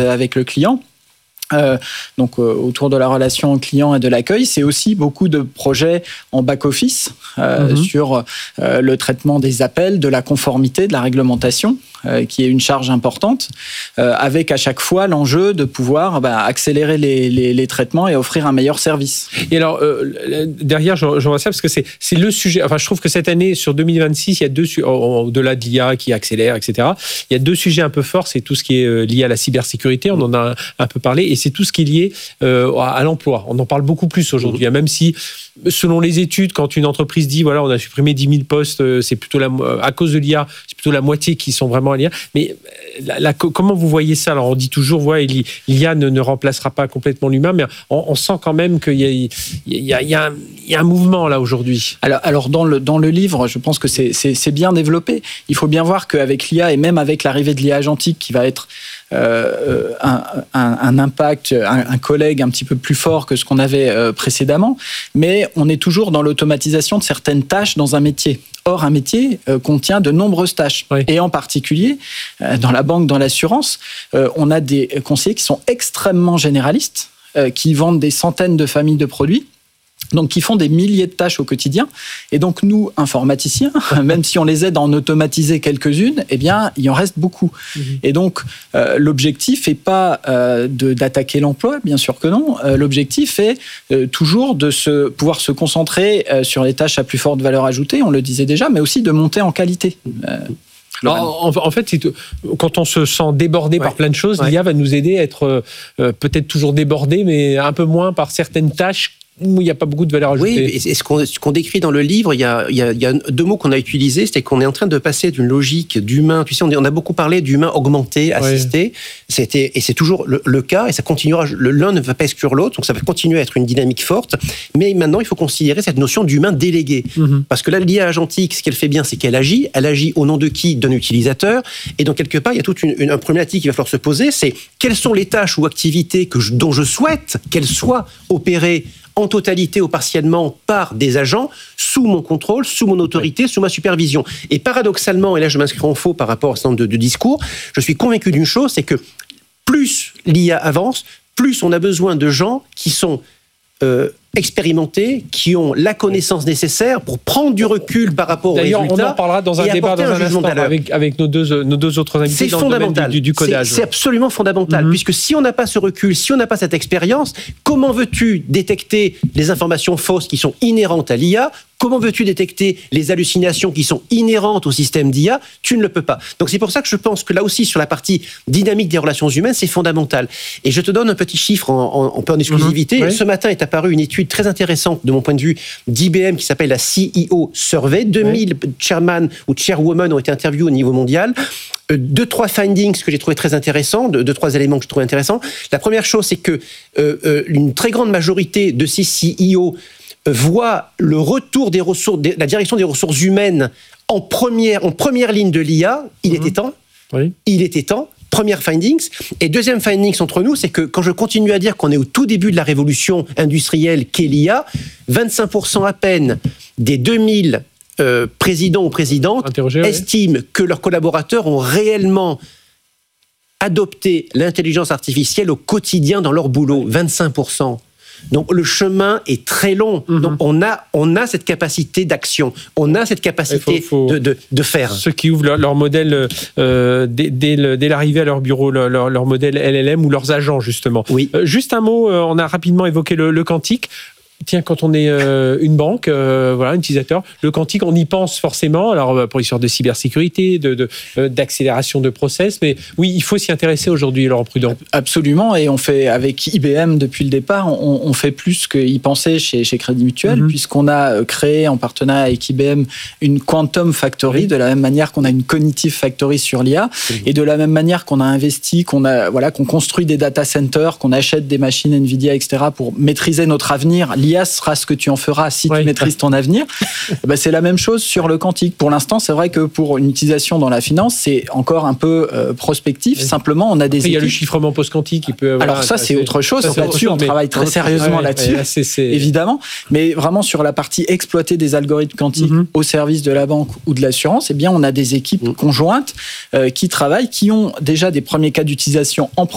avec le client. Autour de la relation client et de l'accueil, c'est aussi beaucoup de projets en back-office sur le traitement des appels, de la conformité, de la réglementation, qui est une charge importante, avec à chaque fois l'enjeu de pouvoir accélérer les traitements et offrir un meilleur service. Et alors, derrière, je vois ça parce que c'est le sujet. Enfin, je trouve que cette année, sur 2026, il y a deux sujets, au-delà de l'IA qui accélère, etc. Il y a deux sujets un peu forts. C'est tout ce qui est lié à la cybersécurité, on en a un peu parlé, et c'est tout ce qui est lié à l'emploi. On en parle beaucoup plus aujourd'hui, même si, selon les études, quand une entreprise dit voilà, on a supprimé 10 000 postes, c'est plutôt à cause de l'IA, c'est plutôt la moitié qui sont vraiment à l'IA. Mais comment vous voyez ça? Alors, on dit toujours, l'IA ne remplacera pas complètement l'humain, mais on sent quand même qu'il y a un mouvement là aujourd'hui. Alors dans le livre, je pense que c'est bien développé. Il faut bien voir qu'avec l'IA et même avec l'arrivée de l'IA agentique qui va être un impact, un collègue un petit peu plus fort que ce qu'on avait précédemment, mais on est toujours dans l'automatisation de certaines tâches dans un métier. Or, un métier contient de nombreuses tâches. Oui. Et en particulier, dans la banque, dans l'assurance, on a des conseillers qui sont extrêmement généralistes, qui vendent des centaines de familles de produits, donc qui font des milliers de tâches au quotidien. Et donc nous, informaticiens, même si on les aide à en automatiser quelques-unes, eh bien, il en reste beaucoup. Et donc, l'objectif n'est pas d'attaquer l'emploi, bien sûr que non. L'objectif est toujours de pouvoir se concentrer sur les tâches à plus forte valeur ajoutée, on le disait déjà, mais aussi de monter en qualité. En fait, quand on se sent débordé par plein de choses, l'IA va nous aider à être peut-être toujours débordé, mais un peu moins par certaines tâches où il n'y a pas beaucoup de valeur ajoutée. Oui, et ce qu'on décrit dans le livre, il y a deux mots qu'on a utilisés, c'est qu'on est en train de passer d'une logique d'humain, tu sais, on a beaucoup parlé d'humain augmenté, assisté, et c'est toujours le cas, et ça continuera, l'un ne va pas exclure l'autre, donc ça va continuer à être une dynamique forte, mais maintenant il faut considérer cette notion d'humain délégué, parce que là, l'IA agentique, ce qu'elle fait bien, c'est qu'elle agit au nom de qui? D'un utilisateur, et donc quelque part, il y a toute une problématique qui va falloir se poser, c'est quelles sont les tâches ou activités dont je souhaite qu'elles soient opérées en totalité ou partiellement par des agents sous mon contrôle, sous mon autorité, sous ma supervision. Et paradoxalement, et là je m'inscris en faux par rapport à ce nombre de discours, je suis convaincu d'une chose, c'est que plus l'IA avance, plus on a besoin de gens qui sont expérimentés, qui ont la connaissance nécessaire pour prendre du recul par rapport aux résultats. D'ailleurs, on en parlera dans un débat dans un instant avec nos deux autres invités. C'est fondamental. Du codage. C'est absolument fondamental, puisque si on n'a pas ce recul, si on n'a pas cette expérience, comment veux-tu détecter les informations fausses qui sont inhérentes à l'IA? Comment veux-tu détecter les hallucinations qui sont inhérentes au système d'IA? Tu ne le peux pas. Donc c'est pour ça que je pense que là aussi, sur la partie dynamique des relations humaines, c'est fondamental. Et je te donne un petit chiffre en exclusivité. Oui. Ce matin est apparue une étude très intéressante, de mon point de vue, d'IBM, qui s'appelle la CEO Survey. 2000 chairman ou chairwomen ont été interviewés au niveau mondial. Trois findings que j'ai trouvé très intéressants, trois éléments que je trouvais intéressants. La première chose, c'est que une très grande majorité de ces CEO voit le retour des ressources, la direction des ressources humaines en première ligne de l'IA. Il était temps. Oui. Il était temps. Première findings. Et deuxième findings entre nous, c'est que quand je continue à dire qu'on est au tout début de la révolution industrielle qu'est l'IA, 25% à peine des 2000 présidents ou présidentes estiment que leurs collaborateurs ont réellement adopté l'intelligence artificielle au quotidien dans leur boulot. 25%. Donc le chemin est très long. Donc on a cette capacité d'action, on a cette capacité de faire. Ceux qui ouvrent leur modèle dès l'arrivée à leur bureau, leur modèle LLM ou leurs agents justement. Oui. Juste un mot, on a rapidement évoqué le quantique. Tiens, quand on est une banque, un utilisateur, le quantique, on y pense forcément. Alors pour l'histoire de cybersécurité, d'accélération de process, mais oui, il faut s'y intéresser aujourd'hui, Laurent Prudent. Absolument, et on fait avec IBM depuis le départ, on fait plus qu'y penser chez Crédit Mutuel, puisqu'on a créé en partenariat avec IBM une Quantum Factory, de la même manière qu'on a une Cognitive Factory sur l'IA, et de la même manière qu'on a investi, qu'on construit des data centers, qu'on achète des machines Nvidia, etc., pour maîtriser notre avenir. L'IA sera ce que tu en feras si tu maîtrises ton avenir. C'est la même chose sur le quantique. Pour l'instant, c'est vrai que pour une utilisation dans la finance, c'est encore un peu prospectif. Simplement, on a des équipes... Il y a le chiffrement post-quantique qui peut... Alors ça, c'est autre chose. Là-dessus, on travaille très sérieusement là-dessus, évidemment. Mais vraiment, sur la partie exploiter des algorithmes quantiques au service de la banque ou de l'assurance, eh bien, on a des équipes conjointes qui travaillent, qui ont déjà des premiers cas d'utilisation en production.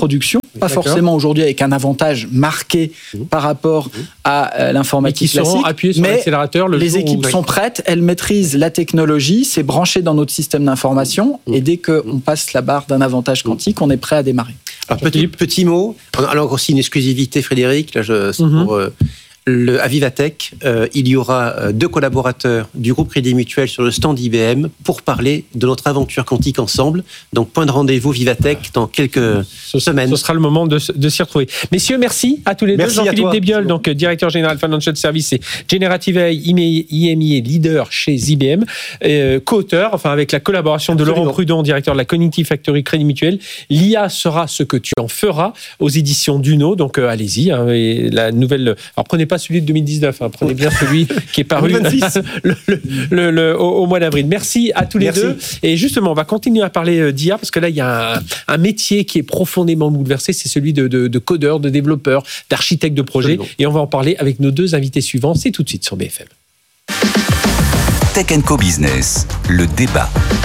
pas forcément aujourd'hui avec un avantage marqué par rapport à l'informatique classique. Qui seront appuyés sur l'accélérateur les équipes sont prêtes, elles maîtrisent la technologie, c'est branché dans notre système d'information, et dès qu'on passe la barre d'un avantage quantique, on est prêt à démarrer. Alors, petit mot, alors aussi une exclusivité, Frédéric, là, c'est pour... à Vivatech, il y aura 2 collaborateurs du groupe Crédit Mutuel sur le stand IBM pour parler de notre aventure quantique ensemble. Donc, point de rendez-vous Vivatech dans quelques semaines. Ce sera le moment de s'y retrouver. Messieurs, merci à tous les deux. Jean-Philippe Desbioles, donc directeur général Financial Services et Generative AI IMI leader chez IBM, co-auteur, avec la collaboration de Laurent Prudon, directeur de la Cognitive Factory Crédit Mutuel. L'IA sera ce que tu en feras aux éditions Duno. Donc, allez-y. Et la nouvelle. Alors, prenez pas celui de 2019, prenez bien celui qui est paru au mois d'avril. Merci à tous les deux. Et justement, on va continuer à parler d'IA parce que là, il y a un métier qui est profondément bouleversé, c'est celui de codeur, de développeur, d'architecte de projet. Et on va en parler avec nos 2 invités suivants. C'est tout de suite sur BFM. Tech & Co Business, le débat.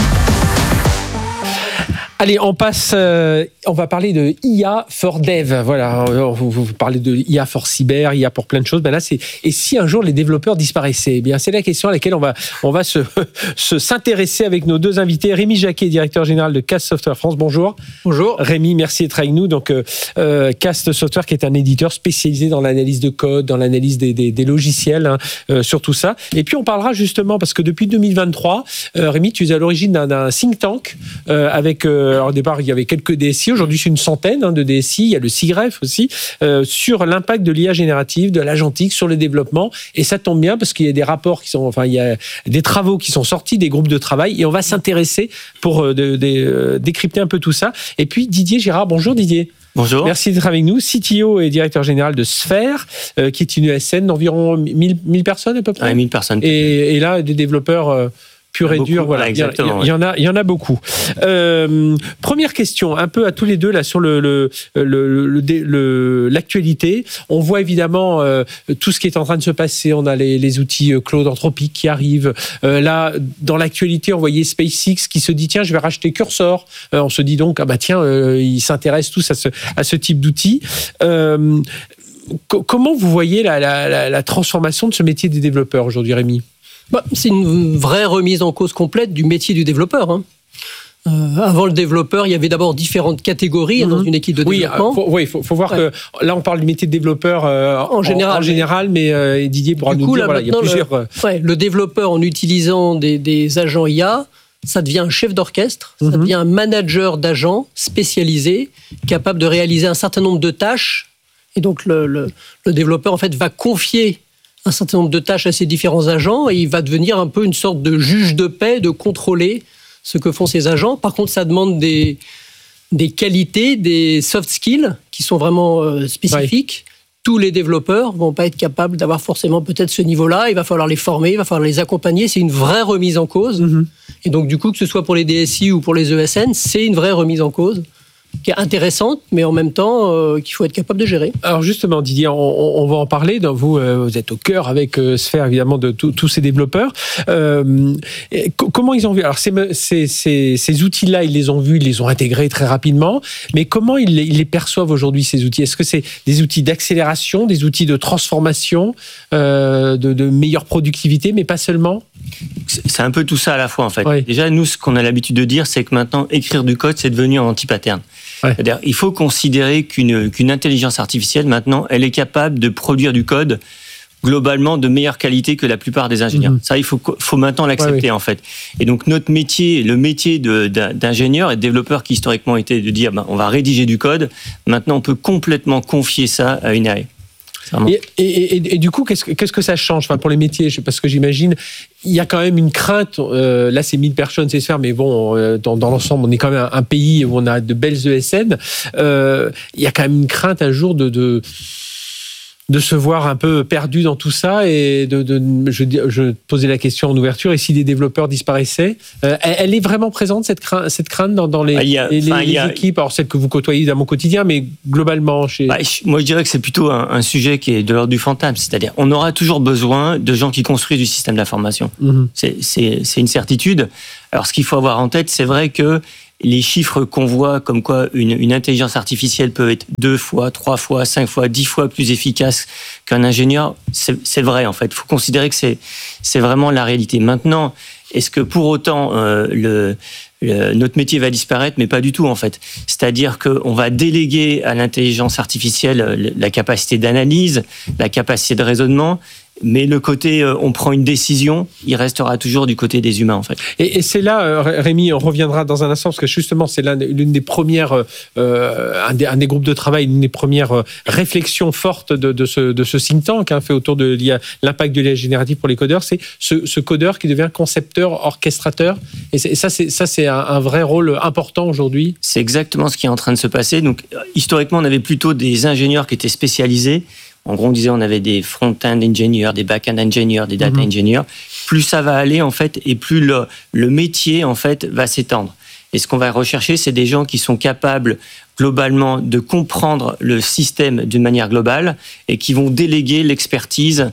Allez, on va parler de IA for Dev. Voilà, vous parlez de IA for Cyber, IA pour plein de choses. Ben là, et si un jour les développeurs disparaissaient? Eh bien, c'est la question à laquelle on va s'intéresser avec nos 2 invités. Rémi Jacquet, directeur général de Cast Software France. Bonjour. Bonjour. Rémi, merci d'être avec nous. Donc, Cast Software, qui est un éditeur spécialisé dans l'analyse de code, dans l'analyse des logiciels, sur tout ça. Et puis, on parlera justement, parce que depuis 2023, Rémi, tu es à l'origine d'un think tank avec... alors au départ, il y avait quelques DSI. Aujourd'hui, c'est une centaine de DSI. Il y a le CIGREF aussi, sur l'impact de l'IA générative, de l'agentique sur le développement. Et ça tombe bien parce qu'il y a des rapports il y a des travaux qui sont sortis, des groupes de travail. Et on va s'intéresser pour décrypter un peu tout ça. Et puis, Didier Girard. Bonjour, Didier. Bonjour. Merci d'être avec nous. CTO et directeur général de Sphère, qui est une ESN d'environ 1000 personnes à peu près. 1000 personnes. Et là, des développeurs... pur et dur, voilà. Exactement, il y en a beaucoup. Première question, un peu à tous les deux là sur l'actualité. On voit évidemment tout ce qui est en train de se passer. On a les outils cloud anthropiques qui arrivent. Là, dans l'actualité, on voyait SpaceX qui se dit tiens, je vais racheter Cursor. On se dit donc ils s'intéressent tous à ce type d'outils. Comment vous voyez la transformation de ce métier des développeurs aujourd'hui, Rémi? C'est une vraie remise en cause complète du métier du développeur. Avant le développeur, il y avait d'abord différentes catégories dans une équipe de développement. Il faut voir que là, on parle du métier de développeur en général, mais Didier pourra nous dire, il y a plusieurs... le développeur, en utilisant des agents IA, ça devient un chef d'orchestre, ça devient un manager d'agents spécialisé, capable de réaliser un certain nombre de tâches. Et donc, le développeur, en fait, va confier un certain nombre de tâches à ces différents agents et il va devenir un peu une sorte de juge de paix, de contrôler ce que font ces agents. Par contre, ça demande des qualités, des soft skills qui sont vraiment spécifiques. Tous les développeurs ne vont pas être capables d'avoir forcément peut-être ce niveau-là. Il va falloir les former, il va falloir les accompagner. C'est une vraie remise en cause. Et donc, du coup, que ce soit pour les DSI ou pour les ESN, c'est une vraie remise en cause qui est intéressante, mais en même temps qu'il faut être capable de gérer. Alors justement, Didier, on va en parler. Vous êtes au cœur avec Sphère, évidemment, de tous ces développeurs. Comment ils ont vu? Alors ces outils-là, ils les ont vus, ils les ont intégrés très rapidement, mais comment ils les perçoivent aujourd'hui, ces outils? Est-ce que c'est des outils d'accélération, des outils de transformation, de meilleure productivité, mais pas seulement? C'est un peu tout ça à la fois, en fait. Oui. Déjà, nous, ce qu'on a l'habitude de dire, c'est que maintenant, écrire du code, c'est devenu un anti-pattern. C'est-à-dire, il faut considérer qu'une intelligence artificielle, maintenant, elle est capable de produire du code globalement de meilleure qualité que la plupart des ingénieurs. Ça, il faut maintenant l'accepter, en fait. Et donc, notre métier, le métier d'ingénieur et de développeur qui historiquement était de dire, on va rédiger du code, maintenant, on peut complètement confier ça à une AI. Et du coup, qu'est-ce que ça change pour les métiers? Parce que j'imagine, il y a quand même une crainte. Là, c'est 1000 personnes, c'est Sphère, mais bon, dans l'ensemble, on est quand même un pays où on a de belles ESN. Il y a quand même une crainte un jour de se voir un peu perdu dans tout ça et je posais la question en ouverture, et si des développeurs disparaissaient, elle est vraiment présente, cette crainte dans les équipes, alors celles que vous côtoyez dans mon quotidien, mais globalement moi je dirais que c'est plutôt un sujet qui est de l'ordre du fantasme, c'est-à-dire on aura toujours besoin de gens qui construisent du système d'information. C'est une certitude. Alors, ce qu'il faut avoir en tête, c'est vrai que les chiffres qu'on voit comme quoi une intelligence artificielle peut être 2 fois, 3 fois, 5 fois, 10 fois plus efficace qu'un ingénieur, c'est vrai en fait. Il faut considérer que c'est vraiment la réalité. Maintenant, est-ce que pour autant notre métier va disparaître? Mais pas du tout en fait. C'est-à-dire qu'on va déléguer à l'intelligence artificielle la capacité d'analyse, la capacité de raisonnement. Mais le côté, on prend une décision, il restera toujours du côté des humains, en fait. Et c'est là, Rémi, on reviendra dans un instant, parce que justement, c'est l'une des premières, un des groupes de travail, une des premières réflexions fortes de ce think tank fait autour de l'impact de l'IA générative pour les codeurs, c'est ce codeur qui devient concepteur, orchestrateur. Et ça, c'est un vrai rôle important aujourd'hui. C'est exactement ce qui est en train de se passer. Donc, historiquement, on avait plutôt des ingénieurs qui étaient spécialisés. En gros, on disait on avait des front-end ingénieurs, des back-end ingénieurs, des data ingénieurs. Plus ça va aller, en fait, et plus le métier, en fait, va s'étendre. Et ce qu'on va rechercher, c'est des gens qui sont capables, globalement, de comprendre le système d'une manière globale et qui vont déléguer l'expertise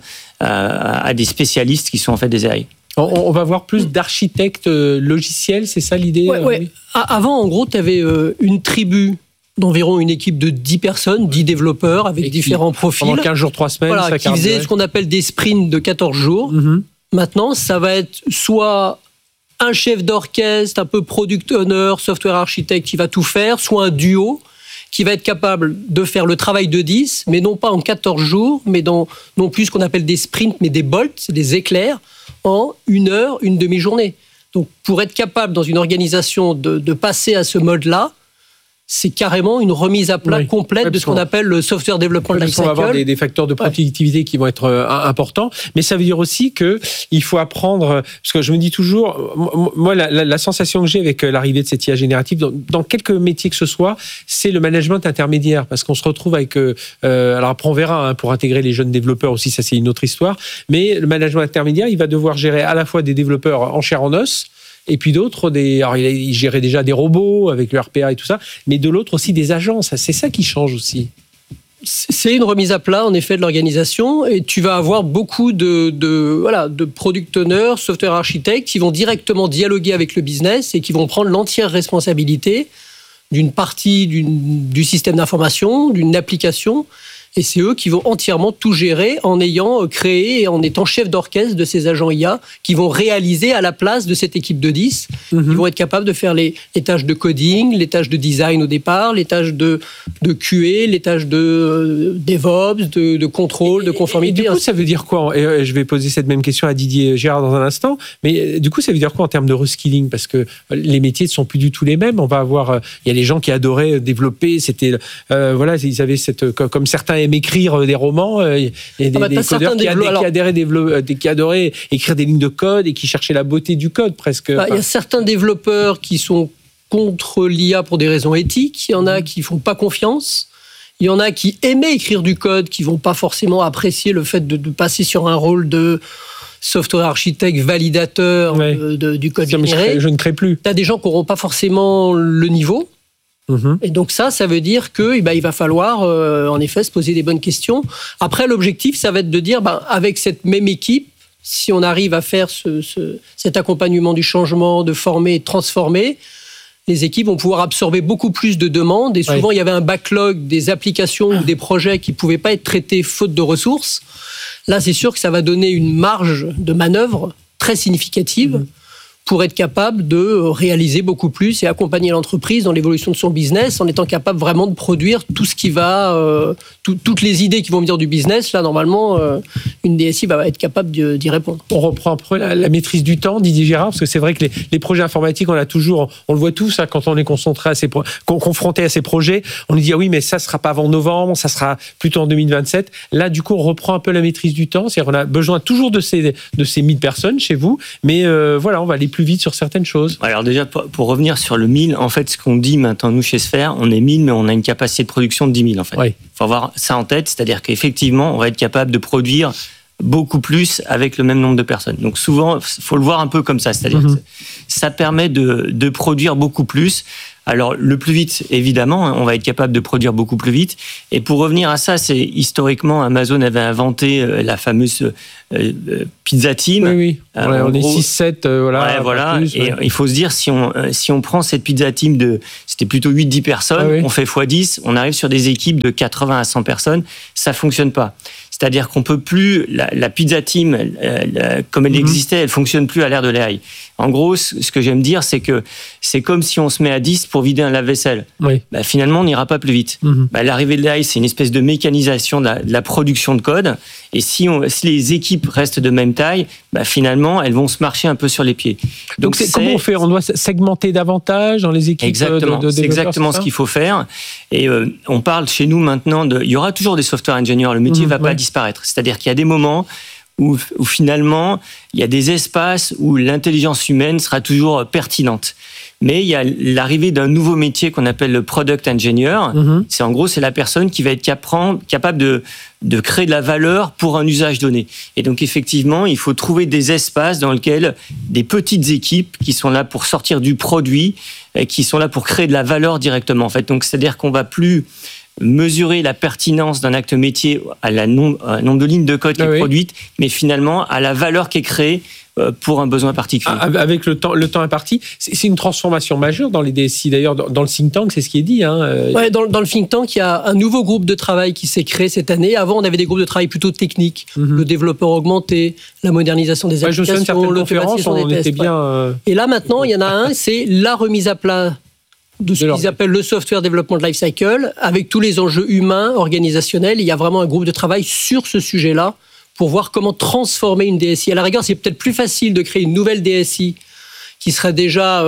à des spécialistes qui sont, en fait, des AI. On va voir plus d'architectes logiciels, c'est ça l'idée? Ouais. Avant, en gros, tu avais une tribu d'environ une équipe de 10 personnes, 10 développeurs avec différents profils. Pendant 15 jours, 3 semaines. Voilà, qui faisaient ce qu'on appelle des sprints de 14 jours. Maintenant, ça va être soit un chef d'orchestre, un peu product owner, software architecte qui va tout faire, soit un duo qui va être capable de faire le travail de 10, mais non pas en 14 jours, mais non plus ce qu'on appelle des sprints, mais des bolts, des éclairs, en 1 heure, une demi-journée. Donc, pour être capable, dans une organisation, de passer à ce mode-là, c'est carrément une remise à plat complète de ce qu'on appelle le software development lifecycle. On va avoir des facteurs de productivité qui vont être importants, mais ça veut dire aussi qu'il faut apprendre, parce que je me dis toujours, moi la sensation que j'ai avec l'arrivée de cette IA générative, dans quelques métiers que ce soit, c'est le management intermédiaire, parce qu'on se retrouve avec, alors après on verra, pour intégrer les jeunes développeurs aussi, ça c'est une autre histoire, mais le management intermédiaire, il va devoir gérer à la fois des développeurs en chair en os, et puis d'autres, alors il gérait déjà des robots avec le RPA et tout ça, mais de l'autre aussi des agences. C'est ça qui change aussi. C'est une remise à plat, en effet, de l'organisation, et tu vas avoir beaucoup de product owners, software architectes qui vont directement dialoguer avec le business et qui vont prendre l'entière responsabilité d'une partie du système d'information, d'une application. Et c'est eux qui vont entièrement tout gérer en ayant créé et en étant chef d'orchestre de ces agents IA qui vont réaliser à la place de cette équipe de 10. Ils vont être capables de faire les tâches de coding, les tâches de design au départ, les tâches de QA, les tâches de DevOps, de contrôle, de conformité. Et du coup, ça veut dire quoi? Et je vais poser cette même question à Didier Gérard dans un instant. Mais du coup, ça veut dire quoi en termes de reskilling? Parce que les métiers ne sont plus du tout les mêmes. On va avoir, il y a les gens qui adoraient développer. C'était, ils avaient comme certains aiment écrire des romans, et des codeurs qui adoraient écrire des lignes de code et qui cherchaient la beauté du code presque. Il y a certains développeurs qui sont contre l'IA pour des raisons éthiques, il y en a qui font pas confiance, il y en a qui aimaient écrire du code, qui vont pas forcément apprécier le fait de passer sur un rôle de software architecte validateur du code généré. Je ne crée plus. Tu as des gens qui n'auront pas forcément le niveau. Et donc ça veut dire que il va falloir en effet se poser des bonnes questions. Après, l'objectif, ça va être de dire, avec cette même équipe, si on arrive à faire cet accompagnement du changement, de former et de transformer, les équipes vont pouvoir absorber beaucoup plus de demandes. Et souvent, il y avait un backlog des applications ou des projets qui ne pouvaient pas être traités faute de ressources. Là, c'est sûr que ça va donner une marge de manœuvre très significative pour être capable de réaliser beaucoup plus et accompagner l'entreprise dans l'évolution de son business en étant capable vraiment de produire tout ce qui va, toutes les idées qui vont venir du business. Là, normalement, une DSI va être capable d'y répondre. On reprend un peu la maîtrise du temps, Didier Gérard, parce que c'est vrai que les projets informatiques, on le voit tous, quand on est confronté à ces projets, on nous dit, oui, mais ça ne sera pas avant novembre, ça sera plutôt en 2027. Là, du coup, on reprend un peu la maîtrise du temps, c'est-à-dire qu'on a besoin toujours de ces 1000 personnes chez vous, mais on va aller plus vite sur certaines choses. Alors déjà, pour revenir sur le 1000, en fait, ce qu'on dit maintenant, nous, chez Sphère, on est 1000, mais on a une capacité de production de 10 000, en fait. Il faut avoir ça en tête, c'est-à-dire qu'effectivement, on va être capable de produire beaucoup plus avec le même nombre de personnes. Donc souvent, il faut le voir un peu comme ça, c'est-à-dire que ça permet de produire beaucoup plus Alors, le plus vite, évidemment, on va être capable de produire beaucoup plus vite. Et pour revenir à ça, c'est historiquement, Amazon avait inventé la fameuse pizza team. Oui. On est 6-7, voilà. Plus, et il faut se dire, si on prend cette pizza team c'était plutôt 8-10 personnes, on fait x10, on arrive sur des équipes de 80 à 100 personnes, ça fonctionne pas. C'est-à-dire qu'on peut plus, la pizza team, comme elle existait, elle fonctionne plus à l'ère de l'AI. En gros, ce que j'aime dire, c'est que c'est comme si on se met à 10 pour vider un lave-vaisselle. Finalement, on n'ira pas plus vite. L'arrivée de l'AI, c'est une espèce de mécanisation de la production de code. Et si les équipes restent de même taille, finalement, elles vont se marcher un peu sur les pieds. Donc comment on fait ? On doit segmenter davantage dans les équipes exactement, de c'est exactement ce qu'il faut faire. Et on parle chez nous maintenant il y aura toujours des software engineers. Le métier ne va pas disparaître. C'est-à-dire qu'il y a des moments où finalement, il y a des espaces où l'intelligence humaine sera toujours pertinente. Mais il y a l'arrivée d'un nouveau métier qu'on appelle le product engineer. C'est la personne qui va être capable de créer de la valeur pour un usage donné. Et donc, effectivement, il faut trouver des espaces dans lesquels des petites équipes qui sont là pour sortir du produit, et qui sont là pour créer de la valeur directement. En fait, donc, c'est-à-dire qu'on va plus mesurer la pertinence d'un acte métier à nombre de lignes de code qui est produite, mais finalement à la valeur qui est créée pour un besoin particulier. Avec le temps imparti, c'est une transformation majeure dans les DSI. D'ailleurs, dans le think tank, c'est ce qui est dit. Dans le think tank, il y a un nouveau groupe de travail qui s'est créé cette année. Avant, on avait des groupes de travail plutôt techniques, le développeur augmenté, la modernisation des applications, l'automatisation des tests. Et là, maintenant, il y en a un, c'est la remise à plat de ce qu'ils appellent le Software Development Lifecycle, avec tous les enjeux humains, organisationnels. Il y a vraiment un groupe de travail sur ce sujet-là pour voir comment transformer une DSI. À la rigueur, c'est peut-être plus facile de créer une nouvelle DSI qui serait déjà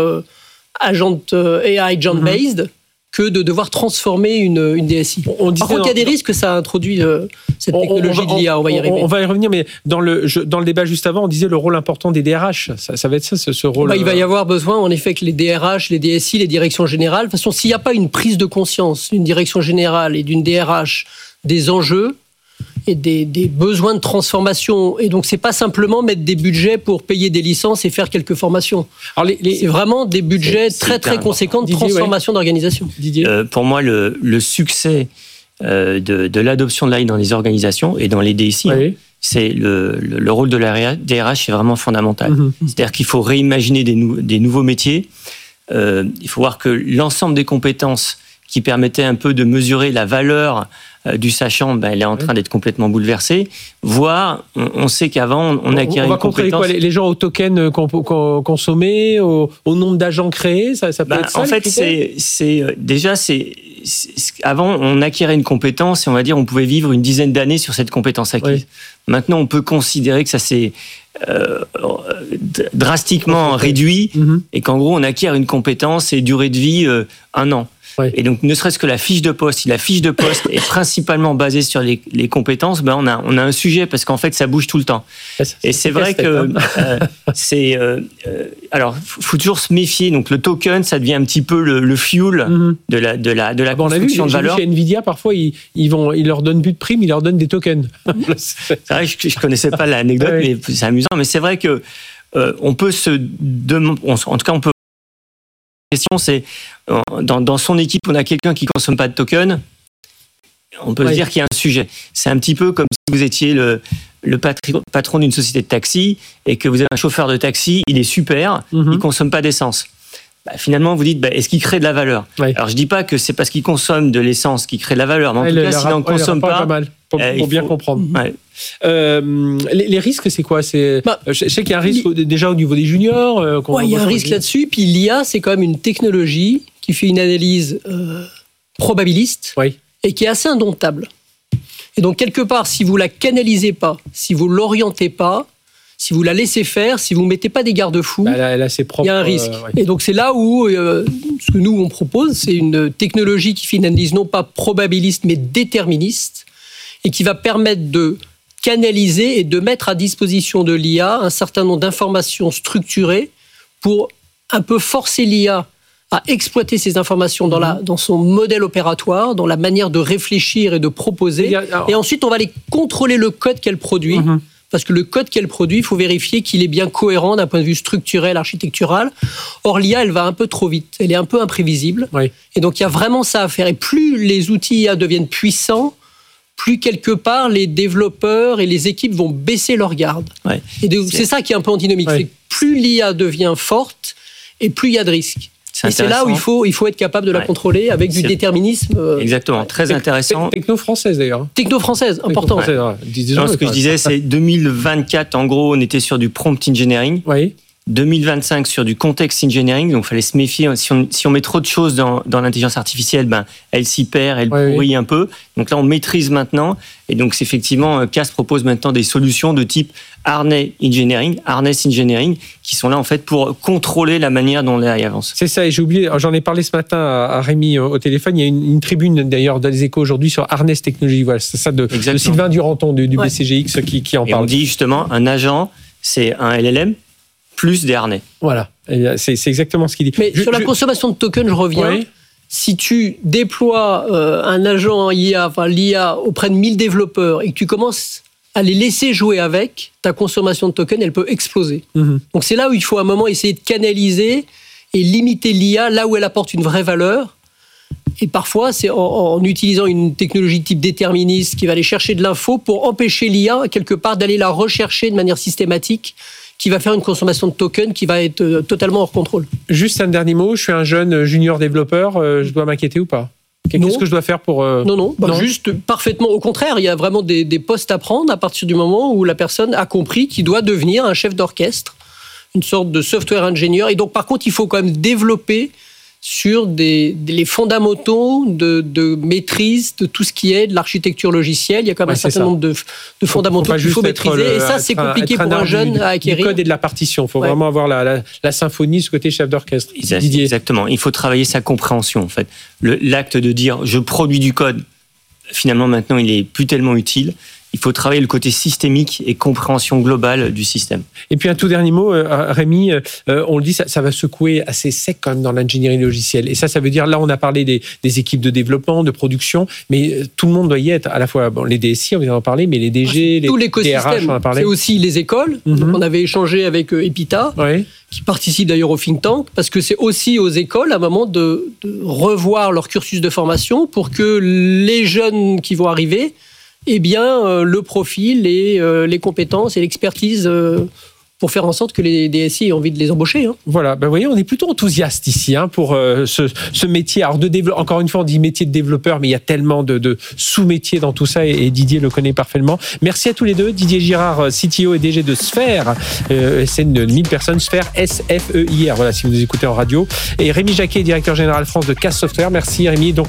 AI agent-based que de devoir transformer une DSI. Par contre, il y a des risques que ça introduit cette technologie de l'IA. On va y arriver. On va y revenir, mais dans le débat juste avant, on disait le rôle important des DRH. Ça va être ça, ce rôle. Il va y avoir besoin, en effet, que les DRH, les DSI, les directions générales, de toute façon, s'il n'y a pas une prise de conscience d'une direction générale et d'une DRH des enjeux et des besoins de transformation, et donc c'est pas simplement mettre des budgets pour payer des licences et faire quelques formations. Alors c'est vraiment des budgets très conséquents de transformation d'organisation. Pour moi, le succès de l'adoption de l'AI dans les organisations et dans les DSI, c'est le rôle de la DRH est vraiment fondamental. C'est-à-dire qu'il faut réimaginer des nouveaux métiers. Il faut voir que l'ensemble des compétences qui permettait un peu de mesurer la valeur du sachant, elle est en train d'être complètement bouleversée. Voire, on sait qu'avant, on acquiert une compétence... On va quoi, les gens au token consommés, au nombre d'agents créés, ça peut être ça? En fait, avant, on acquérait une compétence et on va dire on pouvait vivre une dizaine d'années sur cette compétence acquise. Maintenant, on peut considérer que ça s'est drastiquement réduit et qu'en gros, on acquiert une compétence et durée de vie 1 an. Et donc, ne serait-ce que la fiche de poste, si la fiche de poste est principalement basée sur les compétences, on a un sujet parce qu'en fait, ça bouge tout le temps. Et c'est vrai que alors, faut toujours se méfier. Donc, le token, ça devient un petit peu le fuel de la construction de valeur. Chez Nvidia, parfois, ils leur donnent plus de primes, ils leur donnent des tokens. C'est vrai que je connaissais pas l'anecdote, mais c'est amusant. Mais c'est vrai que on peut en tout cas, on peut. La question, c'est dans son équipe, on a quelqu'un qui consomme pas de token. On peut se dire qu'il y a un sujet. C'est un petit peu comme si vous étiez le patron d'une société de taxi et que vous avez un chauffeur de taxi, il est super, il consomme pas d'essence. Finalement, vous dites, est-ce qu'il crée de la valeur? Alors, je dis pas que c'est parce qu'il consomme de l'essence qu'il crée de la valeur, mais en tout cas, s'il n'en consomme pas, pour bien comprendre. Les risques, c'est quoi? Je sais qu'il y a un risque déjà au niveau des juniors. Il y a un risque là-dessus. Puis l'IA, c'est quand même une technologie qui fait une analyse probabiliste et qui est assez indomptable. Et donc, quelque part, si vous la canalisez pas, si vous l'orientez pas, si vous la laissez faire, si vous ne mettez pas des garde-fous, il y a un risque. Et donc, c'est là où ce que nous, on propose, c'est une technologie qui fait une analyse non pas probabiliste, mais déterministe, et qui va permettre de canaliser et de mettre à disposition de l'IA un certain nombre d'informations structurées pour un peu forcer l'IA à exploiter ces informations dans son modèle opératoire, dans la manière de réfléchir et de proposer. Et ensuite, on va aller contrôler le code qu'elle produit parce que le code qu'elle produit, il faut vérifier qu'il est bien cohérent d'un point de vue structurel, architectural. Or, l'IA, elle va un peu trop vite. Elle est un peu imprévisible. Oui. Et donc, il y a vraiment ça à faire. Et plus les outils IA deviennent puissants, plus quelque part, les développeurs et les équipes vont baisser leur garde. Ouais. Et c'est ça qui est un peu antinomique. Ouais. C'est que plus l'IA devient forte, et plus il y a de risques. Et c'est là où il faut être capable de la contrôler avec du déterminisme. Exactement, très intéressant. Techno-française d'ailleurs. Techno-française, important. Non, ce que je disais, c'est 2024, en gros, on était sur du prompt engineering. Oui. 2025 sur du context engineering, donc il fallait se méfier. Si on met trop de choses dans l'intelligence artificielle, elle s'y perd, elle pourrit un peu. Donc là, on maîtrise maintenant. Et donc, effectivement, CAS propose maintenant des solutions de type harness engineering, qui sont là en fait pour contrôler la manière dont l'AI avance. C'est ça, et j'ai oublié, j'en ai parlé ce matin à Rémi au téléphone. Il y a une tribune d'ailleurs dans les Échos aujourd'hui sur Harness Technologies. Voilà, c'est ça de Sylvain Duranton du BCGX qui en parle. Et on dit justement, un agent, c'est un LLM plus des harnais. Voilà, c'est exactement ce qu'il dit. Mais sur la consommation de tokens, je reviens. Oui. Si tu déploies un agent IA, l'IA auprès de 1000 développeurs et que tu commences à les laisser jouer avec, ta consommation de tokens, elle peut exploser. Mmh. Donc c'est là où il faut à un moment essayer de canaliser et limiter l'IA là où elle apporte une vraie valeur. Et parfois, c'est en utilisant une technologie type déterministe qui va aller chercher de l'info pour empêcher l'IA, quelque part, d'aller la rechercher de manière systématique, qui va faire une consommation de tokens qui va être totalement hors contrôle. Juste un dernier mot, je suis un jeune junior développeur, je dois m'inquiéter ou pas ? Qu'est-ce que je dois faire pour... Non. Juste parfaitement au contraire. Il y a vraiment des postes à prendre à partir du moment où la personne a compris qu'il doit devenir un chef d'orchestre, une sorte de software ingénieur. Et donc, par contre, il faut quand même développer sur les fondamentaux de maîtrise de tout ce qui est de l'architecture logicielle. Il y a quand même un certain nombre de fondamentaux qu'il faut maîtriser. Et ça, c'est compliqué pour un jeune à acquérir. Du code et de la partition. Il faut vraiment avoir la symphonie, ce côté chef d'orchestre. Didier. Exactement. Il faut travailler sa compréhension, en fait. L'acte de dire « je produis du code », finalement, maintenant, il n'est plus tellement utile. Il faut travailler le côté systémique et compréhension globale du système. Et puis un tout dernier mot, Rémi, on le dit, ça va secouer assez sec quand même dans l'ingénierie logicielle. Et ça veut dire, là on a parlé des équipes de développement, de production, mais tout le monde doit y être, à la fois les DSI, on vient d'en parler, mais les DG, tout les RH, on en a parlé. C'est aussi les écoles. Mm-hmm. Donc on avait échangé avec Epita, qui participe d'ailleurs au think tank, parce que c'est aussi aux écoles à un moment de revoir leur cursus de formation pour que les jeunes qui vont arriver le profil et les compétences et l'expertise pour faire en sorte que les DSI aient envie de les embaucher. Hein. Voilà, vous voyez, on est plutôt enthousiaste ici pour ce métier. Alors, encore une fois, on dit métier de développeur, mais il y a tellement de sous-métiers dans tout ça et Didier le connaît parfaitement. Merci à tous les deux. Didier Girard, CTO et DG de Sphère, c'est une 1000 personnes, Sphère, S-F-E-I-R, voilà, si vous écoutez en radio. Et Rémi Jacquet, directeur général France de CAS Software. Merci Rémi, donc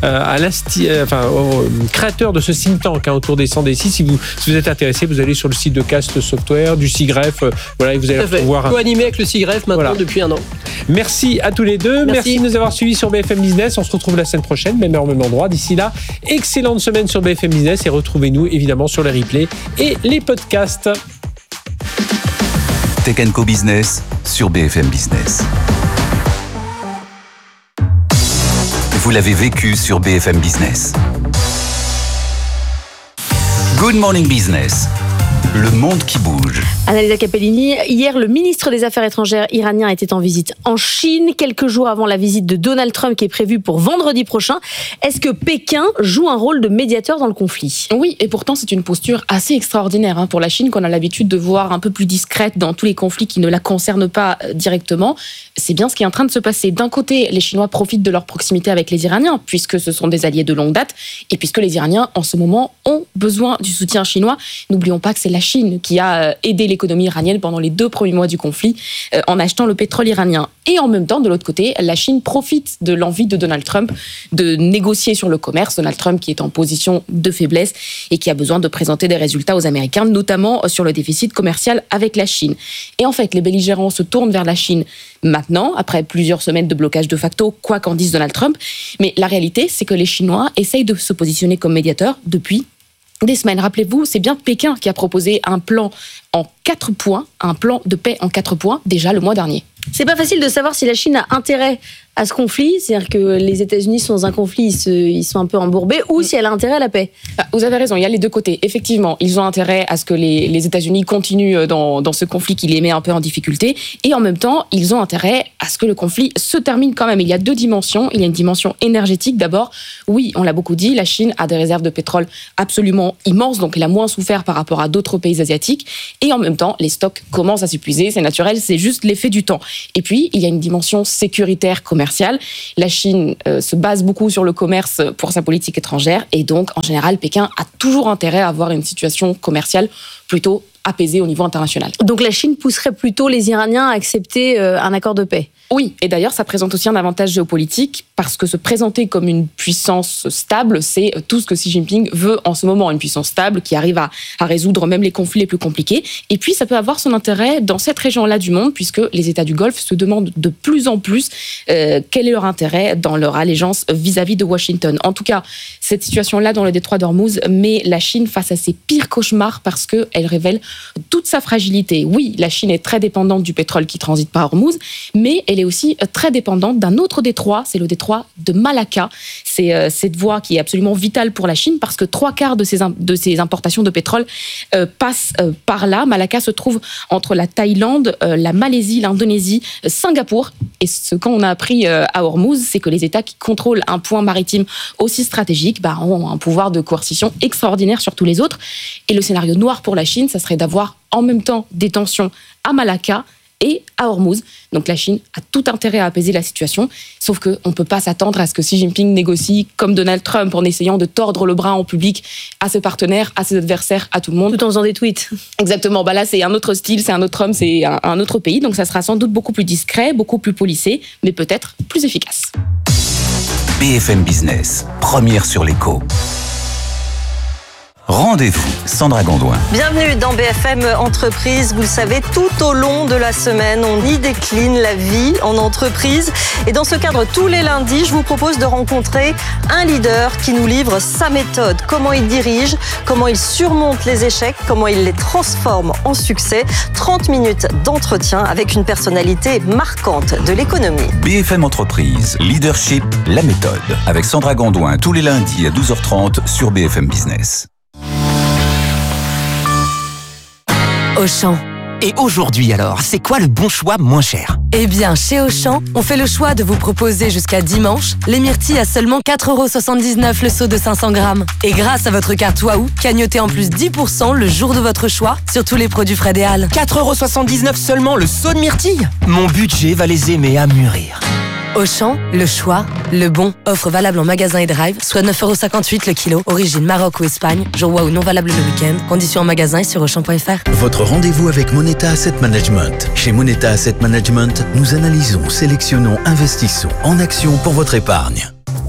au créateur de ce think tank autour des 100 DSI. Si vous êtes intéressé, vous allez sur le site de CAS Software, du SIGREF. Voilà, et vous allez pouvoir co-animé avec le SIGREF maintenant depuis 1 an. Merci à tous les deux. Merci de nous avoir suivis sur BFM Business. On se retrouve la semaine prochaine, même heure, même endroit. D'ici là, excellente semaine sur BFM Business et retrouvez-nous évidemment sur les replays et les podcasts. Tech & Co Business sur BFM Business. Vous l'avez vécu sur BFM Business. Good Morning Business. Le monde qui bouge. Annalisa Capellini, hier, le ministre des Affaires étrangères iranien était en visite en Chine, quelques jours avant la visite de Donald Trump qui est prévue pour vendredi prochain. Est-ce que Pékin joue un rôle de médiateur dans le conflit ? Oui, et pourtant c'est une posture assez extraordinaire pour la Chine, qu'on a l'habitude de voir un peu plus discrète dans tous les conflits qui ne la concernent pas directement. C'est bien ce qui est en train de se passer. D'un côté, les Chinois profitent de leur proximité avec les Iraniens, puisque ce sont des alliés de longue date, et puisque les Iraniens, en ce moment, ont besoin du soutien chinois. N'oublions pas que c'est la Chine qui a aidé l'économie iranienne pendant les 2 premiers mois du conflit en achetant le pétrole iranien. Et en même temps, de l'autre côté, la Chine profite de l'envie de Donald Trump de négocier sur le commerce. Donald Trump qui est en position de faiblesse et qui a besoin de présenter des résultats aux Américains, notamment sur le déficit commercial avec la Chine. Et en fait, les belligérants se tournent vers la Chine maintenant, après plusieurs semaines de blocage de facto, quoi qu'en dise Donald Trump. Mais la réalité, c'est que les Chinois essayent de se positionner comme médiateurs depuis des semaines. Rappelez-vous, c'est bien Pékin qui a proposé un plan en 4 points, un plan de paix en 4 points, déjà le mois dernier. C'est pas facile de savoir si la Chine a intérêt à ce conflit, c'est-à-dire que les États-Unis sont dans un conflit, ils sont un peu embourbés, ou si elle a intérêt à la paix? Vous avez raison, il y a les deux côtés. Effectivement, ils ont intérêt à ce que les États-Unis continuent dans ce conflit qui les met un peu en difficulté, et en même temps, ils ont intérêt à ce que le conflit se termine quand même. Il y a deux dimensions. Il y a une dimension énergétique d'abord. Oui, on l'a beaucoup dit, la Chine a des réserves de pétrole absolument immenses, donc elle a moins souffert par rapport à d'autres pays asiatiques, et en même temps, les stocks commencent à s'épuiser, c'est naturel, c'est juste l'effet du temps. Et puis, il y a une dimension sécuritaire commerciale. La Chine se base beaucoup sur le commerce pour sa politique étrangère et donc, en général, Pékin a toujours intérêt à avoir une situation commerciale plutôt apaisée au niveau international. Donc la Chine pousserait plutôt les Iraniens à accepter un accord de paix? Oui, et d'ailleurs, ça présente aussi un avantage géopolitique parce que se présenter comme une puissance stable, c'est tout ce que Xi Jinping veut en ce moment, une puissance stable qui arrive à résoudre même les conflits les plus compliqués. Et puis, ça peut avoir son intérêt dans cette région-là du monde puisque les États du Golfe se demandent de plus en plus quel est leur intérêt dans leur allégeance vis-à-vis de Washington. En tout cas, cette situation-là dans le détroit d'Ormuz met la Chine face à ses pires cauchemars parce qu'elle révèle toute sa fragilité. Oui, la Chine est très dépendante du pétrole qui transite par Ormuz, mais elle est aussi très dépendante d'un autre détroit, c'est le détroit de Malacca. C'est cette voie qui est absolument vitale pour la Chine parce que 3/4 de ses importations de pétrole passent par là. Malacca se trouve entre la Thaïlande, la Malaisie, l'Indonésie, Singapour. Et ce qu'on a appris à Ormuz, c'est que les États qui contrôlent un point maritime aussi stratégique ont un pouvoir de coercition extraordinaire sur tous les autres. Et le scénario noir pour la Chine, ça serait d'avoir en même temps des tensions à Malacca et à Ormuz. Donc la Chine a tout intérêt à apaiser la situation, sauf qu'on ne peut pas s'attendre à ce que Xi Jinping négocie comme Donald Trump en essayant de tordre le bras en public à ses partenaires, à ses adversaires, à tout le monde. Tout en faisant des tweets. Exactement. Là, c'est un autre style, c'est un autre homme, c'est un autre pays. Donc ça sera sans doute beaucoup plus discret, beaucoup plus policé, mais peut-être plus efficace. BFM Business, première sur l'écho. Rendez-vous, Sandra Gondouin. Bienvenue dans BFM Entreprise. Vous le savez, tout au long de la semaine, on y décline la vie en entreprise. Et dans ce cadre, tous les lundis, je vous propose de rencontrer un leader qui nous livre sa méthode. Comment il dirige, comment il surmonte les échecs, comment il les transforme en succès. 30 minutes d'entretien avec une personnalité marquante de l'économie. BFM Entreprise, leadership, la méthode. Avec Sandra Gondouin, tous les lundis à 12h30 sur BFM Business. Auchan. Et aujourd'hui alors, c'est quoi le bon choix moins cher? Eh bien, chez Auchan, on fait le choix de vous proposer jusqu'à dimanche les myrtilles à seulement 4,79€ le seau de 500 grammes. Et grâce à votre carte Waouh, cagnotez en plus 10% le jour de votre choix sur tous les produits Fred et Al. 4,79€ seulement le seau de myrtilles? Mon budget va les aimer à mûrir. Auchan, le choix, le bon. Offre valable en magasin et drive, soit 9,58€ le kilo. Origine Maroc ou Espagne. Jour Waouh non valable le week-end. Conditions en magasin et sur Auchan.fr. Votre rendez-vous avec Moneta Asset Management. Chez Moneta Asset Management, nous analysons, sélectionnons, investissons en action pour votre épargne.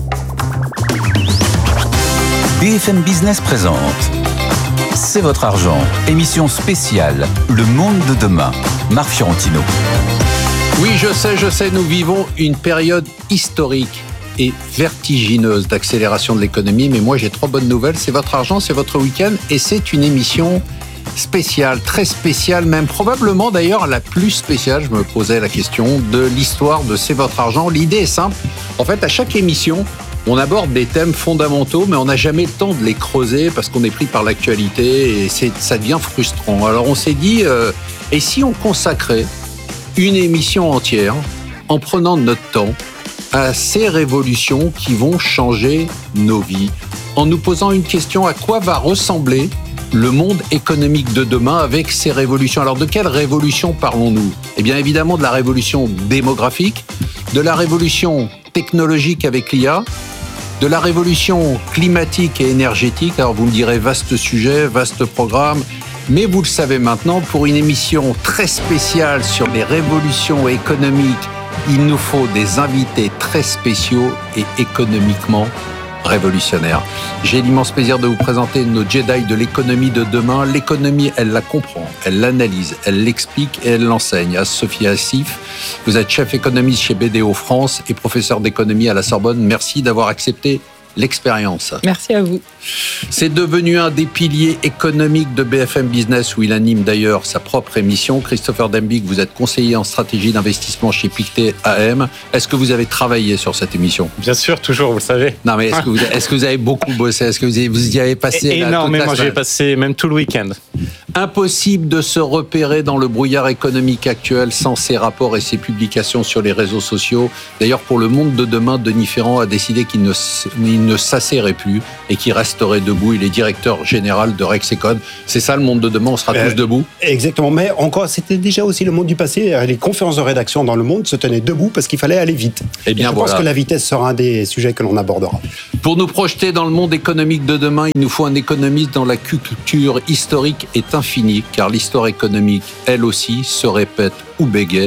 BFM Business présente C'est votre argent. Émission spéciale Le monde de demain. Marc Fiorentino. Oui, je sais, nous vivons une période historique et vertigineuse d'accélération de l'économie, mais moi j'ai 3 bonnes nouvelles. C'est votre argent, c'est votre week-end et c'est une émission spéciale, très spéciale, même probablement d'ailleurs la plus spéciale, je me posais la question, de l'histoire de C'est votre argent. L'idée est simple, en fait à chaque émission, on aborde des thèmes fondamentaux, mais on n'a jamais le temps de les creuser parce qu'on est pris par l'actualité et ça devient frustrant. Alors on s'est dit, et si on consacrait une émission entière en prenant notre temps à ces révolutions qui vont changer nos vies, en nous posant une question: à quoi va ressembler le monde économique de demain avec ces révolutions? Alors de quelle révolution parlons-nous? Eh bien évidemment de la révolution démographique, de la révolution technologique avec l'IA, de la révolution climatique et énergétique. Alors vous me direz, vaste sujet, vaste programme. Mais vous le savez maintenant, pour une émission très spéciale sur les révolutions économiques, il nous faut des invités très spéciaux et économiquement révolutionnaires. J'ai l'immense plaisir de vous présenter nos Jedi de l'économie de demain. L'économie, elle la comprend, elle l'analyse, elle l'explique et elle l'enseigne. Sophie Assif, vous êtes chef économiste chez BDO France et professeur d'économie à la Sorbonne. Merci d'avoir accepté l'expérience. Merci à vous. C'est devenu un des piliers économiques de BFM Business, où il anime d'ailleurs sa propre émission. Christopher Dembicq, vous êtes conseiller en stratégie d'investissement chez Pictet AM. Est-ce que vous avez travaillé sur cette émission ? Bien sûr, toujours, vous le savez. Non, mais est-ce que vous avez beaucoup bossé ? Est-ce que vous y avez passé énormément, j'y ai passé même tout le week-end. Impossible de se repérer dans le brouillard économique actuel sans ces rapports et ces publications sur les réseaux sociaux. D'ailleurs, pour le monde de demain, Denis Ferrand a décidé qu'il ne s'asserrait plus et qu'il resterait debout. Il est directeur général de Rexecon. C'est ça, le monde de demain, on sera tous debout. Exactement, mais encore, c'était déjà aussi le monde du passé. Les conférences de rédaction dans le monde se tenaient debout parce qu'il fallait aller vite. Et bien, je pense que la vitesse sera un des sujets que l'on abordera. Pour nous projeter dans le monde économique de demain, il nous faut un économiste dont la culture historique est infinie, car l'histoire économique, elle aussi, se répète ou bégaye.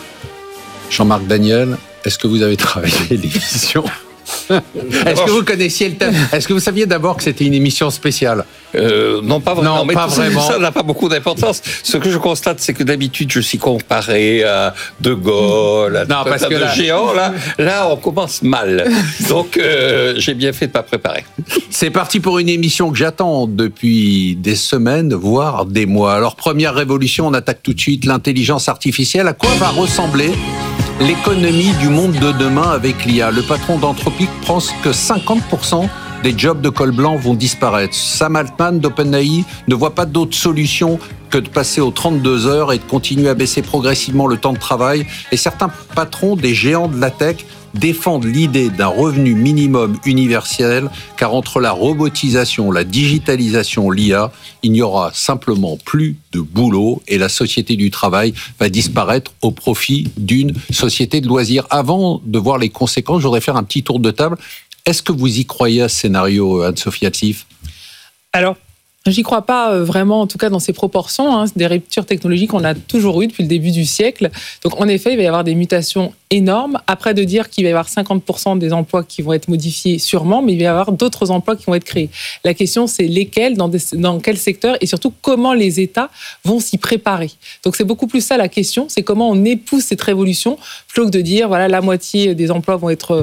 Jean-Marc Daniel, est-ce que vous avez travaillé l'émission ? Est-ce que vous connaissiez le thème ? Est-ce que vous saviez d'abord que c'était une émission spéciale ? Non, pas vraiment. Non, mais pas vraiment. Ça n'a pas beaucoup d'importance. Ce que je constate, c'est que d'habitude, je suis comparé à De Gaulle, à non, parce que de géants. Là, on commence mal. Donc, j'ai bien fait de pas préparer. C'est parti pour une émission que j'attends depuis des semaines, voire des mois. Alors, première révolution, on attaque tout de suite l'intelligence artificielle. À quoi va ressembler l'économie du monde de demain avec l'IA? Le patron d'Anthropic pense que 50% des jobs de col blanc vont disparaître. Sam Altman d'OpenAI ne voit pas d'autre solution que de passer aux 32 heures et de continuer à baisser progressivement le temps de travail. Et certains patrons des géants de la tech défendent l'idée d'un revenu minimum universel, car entre la robotisation, la digitalisation, l'IA, il n'y aura simplement plus de boulot et la société du travail va disparaître au profit d'une société de loisirs. Avant de voir les conséquences, je voudrais faire un petit tour de table. Est-ce que vous y croyez à ce scénario, Anne-Sophie Alsif ? Alors, j'y crois pas vraiment, en tout cas dans ces proportions. Des ruptures technologiques, on a toujours eu depuis le début du siècle. Donc, en effet, il va y avoir des mutations énormes. Après, de dire qu'il va y avoir 50% des emplois qui vont être modifiés, sûrement, mais il va y avoir d'autres emplois qui vont être créés. La question, c'est lesquels, dans quel secteur, et surtout comment les États vont s'y préparer. Donc, c'est beaucoup plus ça la question, c'est comment on épouse cette révolution, plutôt que de dire, voilà, la moitié des emplois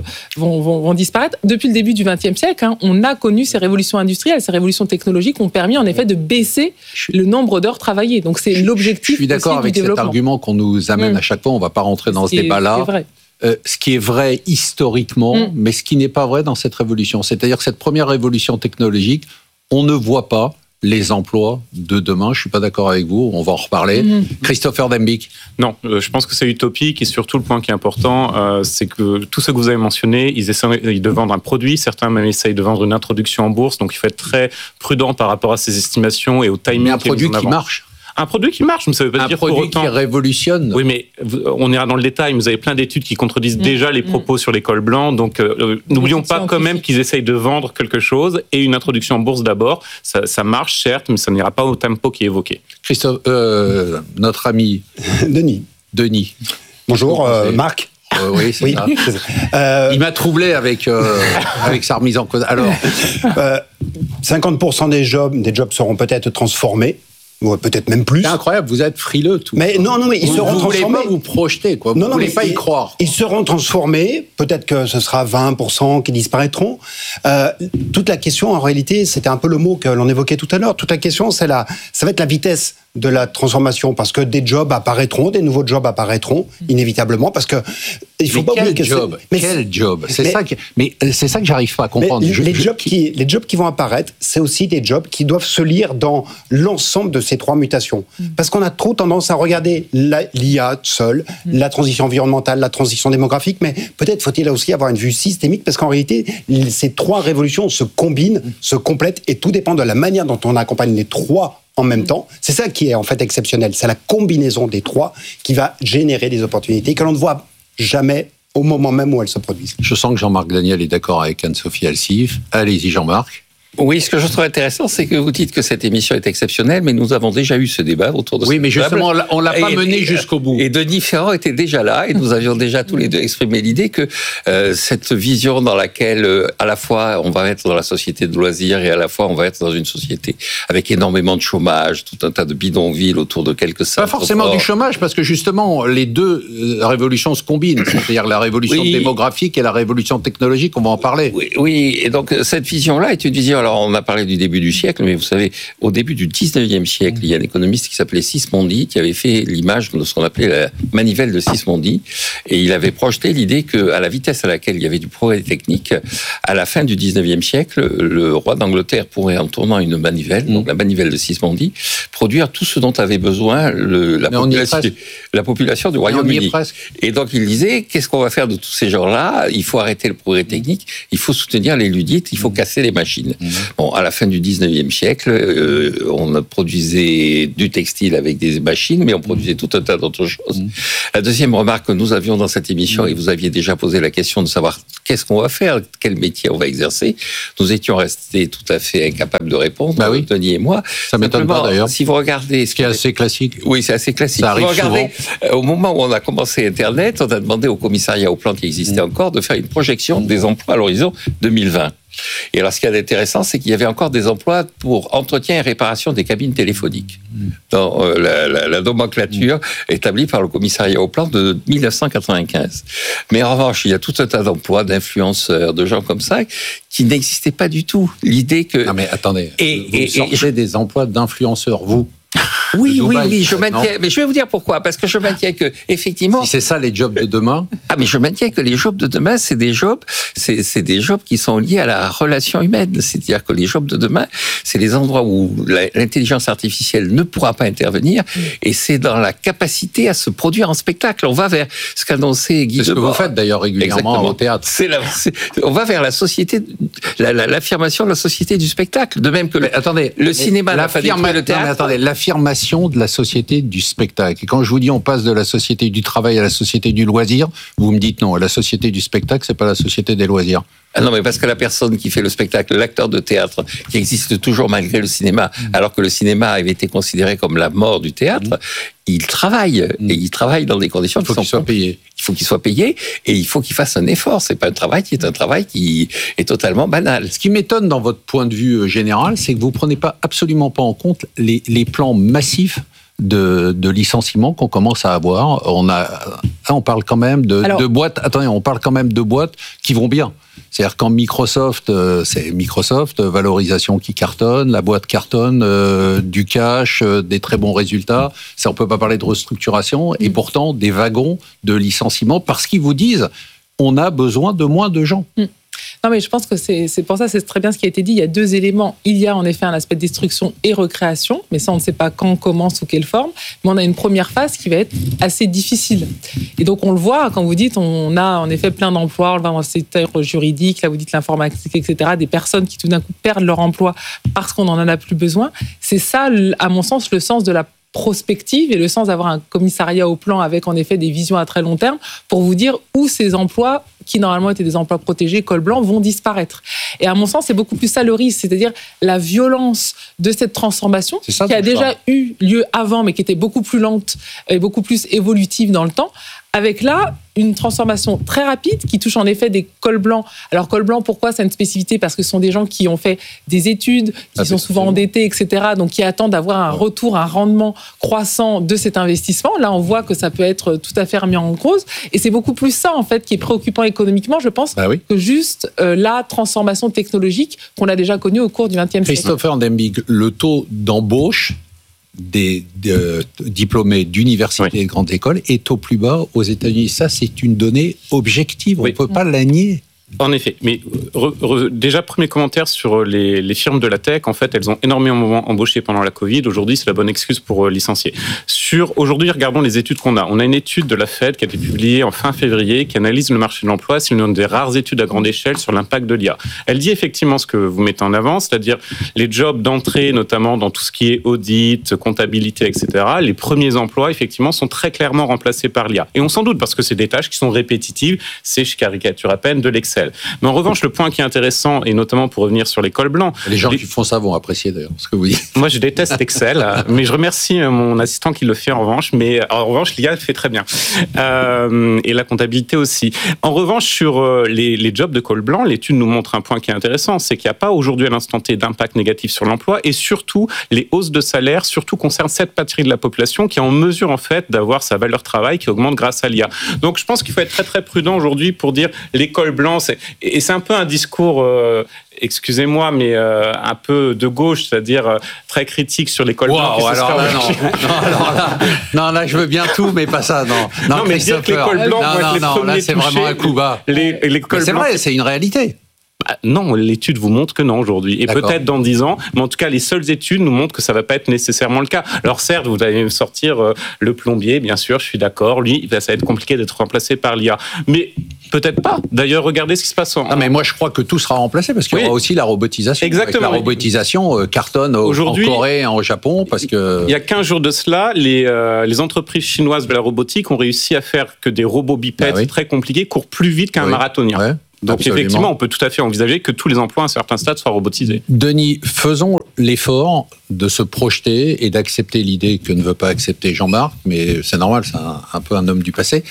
vont disparaître. Depuis le début du XXe siècle, on a connu ces révolutions industrielles, ces révolutions technologiques ont permis, en effet, de baisser le nombre d'heures travaillées. Donc, c'est l'objectif. Je suis d'accord avec cet argument qu'on nous amène à chaque fois. On ne va pas rentrer dans ce débat-là. C'est vrai. Ce qui est vrai historiquement, mais ce qui n'est pas vrai dans cette révolution. C'est-à-dire que cette première révolution technologique, on ne voit pas les emplois de demain. Je ne suis pas d'accord avec vous, on va en reparler. Christopher Dembicq. Non, je pense que c'est utopique et surtout le point qui est important, c'est que tous ceux que vous avez mentionnés, ils essayent de vendre un produit, certains même essayent de vendre une introduction en bourse, donc il faut être très prudent par rapport à ces estimations et au timing. Mais un produit qui marche. Un produit qui marche, mais ça veut pas dire pour autant... Un produit qui révolutionne. Oui, mais on ira dans le détail. Vous avez plein d'études qui contredisent déjà les propos sur les cols blancs. Donc, n'oublions pas quand même qu'ils essayent de vendre quelque chose. Et une introduction en bourse d'abord, ça marche certes, mais ça n'ira pas au tempo qui est évoqué. Christophe, notre ami... Denis. Bonjour, Marc. Oui, c'est ça. Il m'a troublé avec sa remise en cause. Alors, 50% des jobs seront peut-être transformés. Ouais, peut-être même plus. C'est incroyable, vous êtes frileux tout. Mais non, mais ils seront transformés. Vous voulez pas vous projeter, quoi. Vous voulez pas y croire. Ils seront transformés. Peut-être que ce sera 20% qui disparaîtront. Toute la question, en réalité, c'était un peu le mot que l'on évoquait tout à l'heure. Toute la question, ça va être la vitesse de la transformation, parce que des jobs apparaîtront, des nouveaux jobs apparaîtront inévitablement, parce que il faut pas oublier que quel job c'est ça que j'arrive pas à comprendre. Les jobs qui vont apparaître, c'est aussi des jobs qui doivent se lire dans l'ensemble de ces trois mutations, parce qu'on a trop tendance à regarder l'IA seule, la transition environnementale, la transition démographique, mais peut-être faut-il aussi avoir une vue systémique, parce qu'en réalité, ces trois révolutions se combinent, se complètent, et tout dépend de la manière dont on accompagne les trois en même temps. C'est ça qui est en fait exceptionnel. C'est la combinaison des trois qui va générer des opportunités que l'on ne voit jamais au moment même où elles se produisent. Je sens que Jean-Marc Daniel est d'accord avec Anne-Sophie Alsif. Allez-y, Jean-Marc. Oui, ce que je trouve intéressant, c'est que vous dites que cette émission est exceptionnelle, mais nous avons déjà eu ce débat autour de Oui, mais justement, on l'a pas mené jusqu'au bout. Et Denis Ferrand était déjà là, et nous avions déjà tous les deux exprimé l'idée que cette vision dans laquelle, à la fois, on va être dans la société de loisirs, et à la fois, on va être dans une société avec énormément de chômage, tout un tas de bidonvilles autour de quelques Pas forcément du chômage, parce que justement, les deux révolutions se combinent. C'est-à-dire la révolution démographique et la révolution technologique, on va en parler. Oui, et donc cette vision-là est une vision... Alors, on a parlé du début du siècle, mais vous savez, au début du 19e siècle, il y a un économiste qui s'appelait Sismondi, qui avait fait l'image de ce qu'on appelait la manivelle de Sismondi, et il avait projeté l'idée qu'à la vitesse à laquelle il y avait du progrès technique, à la fin du 19e siècle, le roi d'Angleterre pourrait, en tournant une manivelle, donc la manivelle de Sismondi, produire tout ce dont avait besoin la population du Royaume-Uni. Et donc, il disait, qu'est-ce qu'on va faire de tous ces gens-là? Il faut arrêter le progrès technique, il faut soutenir les ludites, il faut casser les machines. Bon, à la fin du 19e siècle, on produisait du textile avec des machines, mais on produisait tout un tas d'autres choses. La deuxième remarque que nous avions dans cette émission, et vous aviez déjà posé la question de savoir qu'est-ce qu'on va faire, quel métier on va exercer, nous étions restés tout à fait incapables de répondre, Denis et moi. Ça m'étonne pas d'ailleurs. Si vous regardez... Ce qui est assez classique. Oui, c'est assez classique. Ça arrive souvent. Au moment où on a commencé Internet, on a demandé au commissariat au plan qui existait encore de faire une projection des emplois à l'horizon 2020. Et alors, ce qui est intéressant, c'est qu'il y avait encore des emplois pour entretien et réparation des cabines téléphoniques dans la nomenclature établie par le commissariat au plan de 1995. Mais en revanche, il y a tout un tas d'emplois, d'influenceurs, de gens comme ça, qui n'existaient pas du tout. L'idée que... Non mais attendez, vous sortez des emplois d'influenceurs, vous. Oui, je maintiens. Mais je vais vous dire pourquoi. Parce que je maintiens que, effectivement. Si c'est ça les jobs de demain. Ah, mais je maintiens que les jobs de demain, c'est des jobs qui sont liés à la relation humaine. C'est-à-dire que les jobs de demain, c'est les endroits où l'intelligence artificielle ne pourra pas intervenir, et c'est dans la capacité à se produire en spectacle. On va vers ce qu'annonçait Guy Debord. C'est ce que vous faites d'ailleurs régulièrement au théâtre. On va vers la société, l'affirmation de la société du spectacle. De même que le cinéma n'a pas détruit le théâtre. Non, mais attendez, l'affirmation de la société du spectacle. Et quand je vous dis on passe de la société du travail à la société du loisir, vous me dites non, la société du spectacle, c'est pas la société des loisirs. Ah non, mais parce que la personne qui fait le spectacle, l'acteur de théâtre, qui existe toujours malgré le cinéma, alors que le cinéma avait été considéré comme la mort du théâtre, il travaille. Et il travaille dans des conditions qui sont... Il faut qu'il soit payé. Il faut qu'il soit payé, et il faut qu'il fasse un effort. C'est pas un travail qui est totalement banal. Ce qui m'étonne dans votre point de vue général, c'est que vous prenez absolument pas en compte les plans massifs de licenciements qu'on commence à avoir. On parle quand même de boîtes. Attendez, on parle quand même de boîtes qui vont bien. C'est-à-dire quand Microsoft, c'est Microsoft, valorisation qui cartonne, la boîte cartonne, du cash, des très bons résultats. Ça, on peut pas parler de restructuration. Et pourtant, des wagons de licenciements parce qu'ils vous disent, on a besoin de moins de gens. Non, mais je pense que c'est pour ça, c'est très bien ce qui a été dit. Il y a deux éléments. Il y a en effet un aspect de destruction et recréation, mais ça, on ne sait pas quand, comment, sous quelle forme. Mais on a une première phase qui va être assez difficile. Et donc, on le voit quand vous dites, on a en effet plein d'emplois, on le voit dans le secteur juridique, là, vous dites l'informatique, etc., des personnes qui tout d'un coup perdent leur emploi parce qu'on n'en a plus besoin. C'est ça, à mon sens, le sens de la prospective et le sens d'avoir un commissariat au plan avec en effet des visions à très long terme pour vous dire où ces emplois qui normalement étaient des emplois protégés, col blanc, vont disparaître. Et à mon sens, c'est beaucoup plus ça le risque, c'est-à-dire la violence de cette transformation qui a déjà eu lieu avant mais qui était beaucoup plus lente et beaucoup plus évolutive dans le temps, avec là une transformation très rapide qui touche en effet des cols blancs. Alors col blanc, pourquoi c'est une spécificité? Parce que ce sont des gens qui ont fait des études, qui sont souvent endettés, etc. Donc qui attendent d'avoir un retour, un rendement croissant de cet investissement. Là, on voit que ça peut être tout à fait remis en cause. Et c'est beaucoup plus ça, en fait, qui est préoccupant économiquement, je pense, que juste la transformation technologique qu'on a déjà connue au cours du XXe siècle. Christopher Dembig, le taux d'embauche des diplômés d'universités et de grandes écoles est au plus bas aux États-Unis. Ça, c'est une donnée objective. On ne peut pas la nier. En effet, mais déjà premier commentaire sur les firmes de la tech. En fait, elles ont énormément embauché pendant la Covid. Aujourd'hui, c'est la bonne excuse pour licencier. Aujourd'hui, regardons les études qu'on a. On a une étude de la Fed qui a été publiée en fin février, qui analyse le marché de l'emploi. C'est une des rares études à grande échelle sur l'impact de l'IA. Elle dit effectivement ce que vous mettez en avant, c'est-à-dire les jobs d'entrée, notamment dans tout ce qui est audit, comptabilité, etc. Les premiers emplois, effectivement, sont très clairement remplacés par l'IA. Et on s'en doute parce que c'est des tâches qui sont répétitives. C'est, je caricature à peine, de l'Excel. Excel. Mais en revanche, le point qui est intéressant, et notamment pour revenir sur les cols blancs... Les gens qui font ça vont apprécier d'ailleurs ce que vous dites. Moi, je déteste Excel, mais je remercie mon assistant qui le fait en revanche. Mais en revanche, l'IA le fait très bien. Et la comptabilité aussi. En revanche, sur les jobs de col blanc, l'étude nous montre un point qui est intéressant, c'est qu'il n'y a pas aujourd'hui à l'instant T d'impact négatif sur l'emploi, et surtout, les hausses de salaire concernent cette partie de la population qui est en mesure en fait d'avoir sa valeur travail qui augmente grâce à l'IA. Donc je pense qu'il faut être très très prudent aujourd'hui pour dire les cols blancs, et c'est un peu un discours... excusez-moi, mais un peu de gauche, c'est-à-dire très critique sur les cols blancs. Alors là, je veux bien tout, mais pas ça, non, mais dire que les cols blancs vont être les premiers là, c'est touchés, vraiment un coup bas. Les cols c'est blancs, vrai, c'est une réalité. Non, l'étude vous montre que non aujourd'hui. Et D'accord. Peut-être dans 10 ans, mais en tout cas, les seules études nous montrent que ça ne va pas être nécessairement le cas. Alors certes, vous allez me sortir le plombier, bien sûr, je suis d'accord. Lui, ça va être compliqué d'être remplacé par l'IA. Mais peut-être pas. D'ailleurs, regardez ce qui se passe Non, mais moi, je crois que tout sera remplacé parce qu'il y aura aussi la robotisation. Exactement. Avec la robotisation cartonne en Corée, en Japon, parce que... Il y a 15 jours de cela, les entreprises chinoises de la robotique ont réussi à faire que des robots bipèdes très compliqués courent plus vite qu'un marathonien. Ouais. Donc absolument. Effectivement, on peut tout à fait envisager que tous les emplois à un certain stade soient robotisés. Denis, faisons l'effort de se projeter et d'accepter l'idée que ne veut pas accepter Jean-Marc, mais c'est normal, c'est un peu un homme du passé,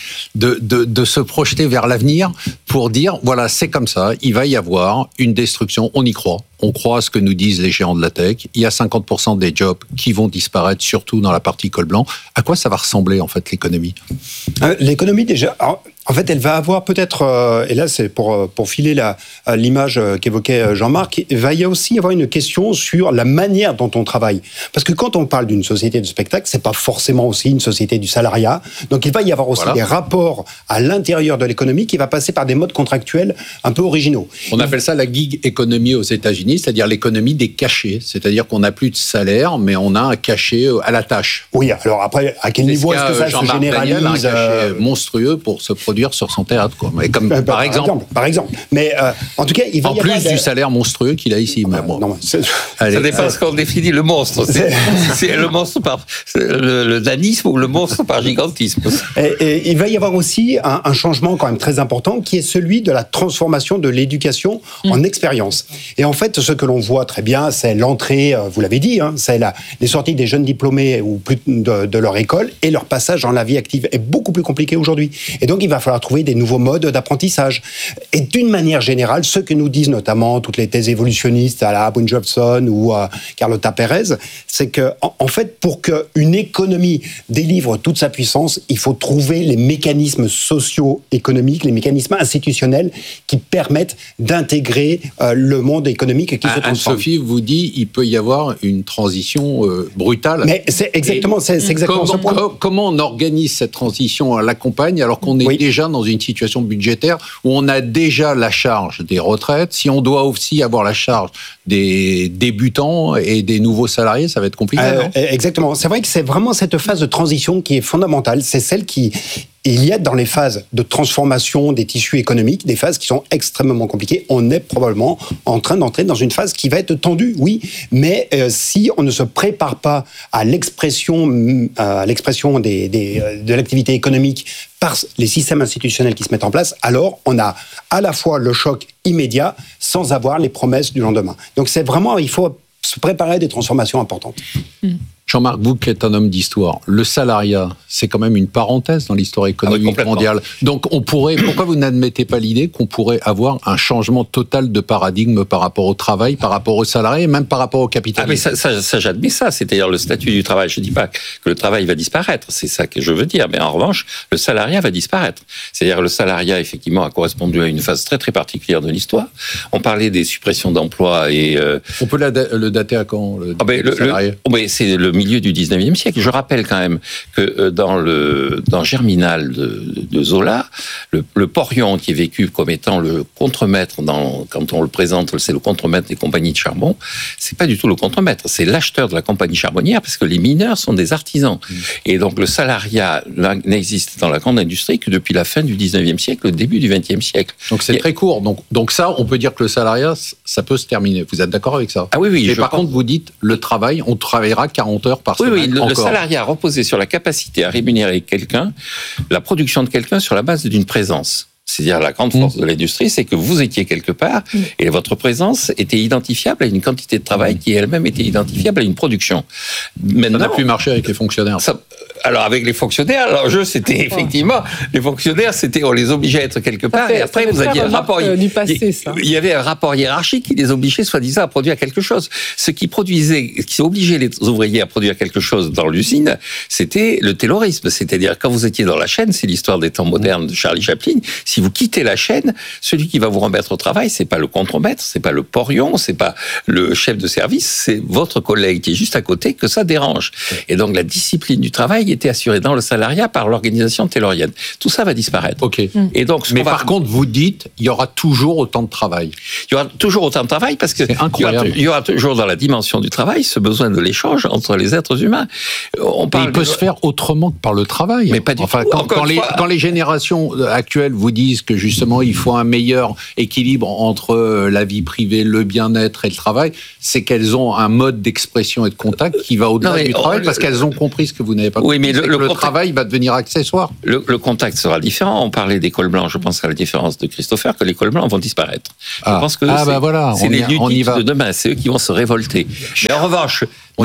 de se projeter vers l'avenir pour dire, voilà, c'est comme ça, il va y avoir une destruction, on y croit. On croit à ce que nous disent les géants de la tech. Il y a 50% des jobs qui vont disparaître, surtout dans la partie col blanc. À quoi ça va ressembler, en fait, l'économie ? L'économie, déjà... Alors, en fait, elle va avoir peut-être, et là c'est pour filer l'image qu'évoquait Jean-Marc, il va y aussi avoir une question sur la manière dont on travaille. Parce que quand on parle d'une société de spectacle, c'est pas forcément aussi une société du salariat. Donc il va y avoir aussi des rapports à l'intérieur de l'économie qui va passer par des modes contractuels un peu originaux. On appelle ça la gig economy aux États-Unis, c'est-à-dire l'économie des cachets. C'est-à-dire qu'on n'a plus de salaire, mais on a un cachet à la tâche. Oui, alors après, à quel niveau est-ce que ça se généralise ? Un cachet monstrueux pour se produire sur son théâtre, quoi. Mais comme, par exemple. Mais en tout cas, il va en y avoir plus du salaire monstrueux qu'il a ici. Mais bon. Ça dépend ce qu'on définit le monstre. C'est le monstre par le danisme ou le monstre par gigantisme. Et il va y avoir aussi un changement quand même très important qui est celui de la transformation de l'éducation en expérience. Et en fait, ce que l'on voit très bien, c'est l'entrée, vous l'avez dit, c'est les sorties des jeunes diplômés ou plus de leur école et leur passage dans la vie active est beaucoup plus compliqué aujourd'hui. Et donc, il va falloir trouver des nouveaux modes d'apprentissage. Et d'une manière générale, ce que nous disent notamment toutes les thèses évolutionnistes à la Boone Jobson ou à Carlota Pérez, c'est que, en fait, pour qu'une économie délivre toute sa puissance, il faut trouver les mécanismes socio-économiques, les mécanismes institutionnels qui permettent d'intégrer le monde économique qui se transforme. Anne-Sophie vous dit il peut y avoir une transition brutale. Mais c'est exactement, c'est exactement ce point. Comment on organise cette transition à la campagne alors qu'on est déjà dans une situation budgétaire où on a déjà la charge des retraites, si on doit aussi avoir la charge des débutants et des nouveaux salariés, ça va être compliqué. Exactement. C'est vrai que c'est vraiment cette phase de transition qui est fondamentale. C'est celle qui... Il y a dans les phases de transformation des tissus économiques, des phases qui sont extrêmement compliquées. On est probablement en train d'entrer dans une phase qui va être tendue, oui, mais si on ne se prépare pas à l'expression de l'activité économique par les systèmes institutionnels qui se mettent en place, alors on a à la fois le choc immédiat sans avoir les promesses du lendemain. Donc c'est vraiment, il faut se préparer à des transformations importantes. Jean-Marc, vous qui êtes un homme d'histoire, le salariat, c'est quand même une parenthèse dans l'histoire économique mondiale. Donc, pourquoi vous n'admettez pas l'idée qu'on pourrait avoir un changement total de paradigme par rapport au travail, par rapport aux salariés, même par rapport au capitalisme ? Ah, mais ça j'admets ça. C'est-à-dire le statut du travail. Je ne dis pas que le travail va disparaître. C'est ça que je veux dire. Mais en revanche, le salariat va disparaître. C'est-à-dire le salariat, effectivement, a correspondu à une phase très, très particulière de l'histoire. On parlait des suppressions d'emplois et... On peut le dater à quand, c'est le milieu du 19e siècle. Je rappelle quand même que dans Germinal de Zola, le porion qui est vécu comme étant le contremaître, quand on le présente, c'est le contremaître des compagnies de charbon, c'est pas du tout le contremaître, c'est l'acheteur de la compagnie charbonnière, parce que les mineurs sont des artisans. Et donc le salariat n'existe dans la grande industrie que depuis la fin du 19e siècle, le début du 20e siècle. Donc c'est très court. Donc ça, on peut dire que le salariat, ça peut se terminer. Vous êtes d'accord avec ça ? Ah oui. Mais par contre, vous dites, le travail, on travaillera 40 heures par semaine. Oui, le salariat reposait sur la capacité à rémunérer quelqu'un, la production de quelqu'un sur la base d'une présence. c'est-à-dire la grande force de l'industrie, c'est que vous étiez quelque part et votre présence était identifiable à une quantité de travail qui elle-même était identifiable à une production. Maintenant, ça n'a plus marché avec les fonctionnaires. Alors avec les fonctionnaires, l'enjeu c'était effectivement, les fonctionnaires c'était on les obligeait à être quelque part et après vous aviez un rapport, il y avait un rapport hiérarchique qui les obligeait soi-disant à produire quelque chose. Ce qui obligeait les ouvriers à produire quelque chose dans l'usine, c'était le taylorisme, c'est-à-dire quand vous étiez dans la chaîne, c'est l'histoire des temps modernes de Charlie Chaplin, si vous quittez la chaîne, celui qui va vous remettre au travail, c'est pas le contremaître, c'est pas le porion, c'est pas le chef de service, c'est votre collègue qui est juste à côté que ça dérange. Et donc la discipline du travail était assurée dans le salariat par l'organisation taylorienne. Tout ça va disparaître. Ok. Et donc, mais par contre, vous dites, il y aura toujours autant de travail. Il y aura toujours autant de travail parce que il y aura toujours dans la dimension du travail ce besoin de l'échange entre les êtres humains. Il peut se faire autrement que par le travail. Mais pas du tout. Quand les générations actuelles vous disent que justement il faut un meilleur équilibre entre la vie privée, le bien-être et le travail, c'est qu'elles ont un mode d'expression et de contact qui va au-delà du travail parce qu'elles ont compris ce que vous n'avez pas compris. Oui, mais le travail va devenir accessoire. Le contact sera différent. On parlait des cols blancs. Je pense à la différence de Christopher que les cols blancs vont disparaître. Je pense que c'est les ludiques de demain. C'est eux qui vont se révolter. Mais en revanche,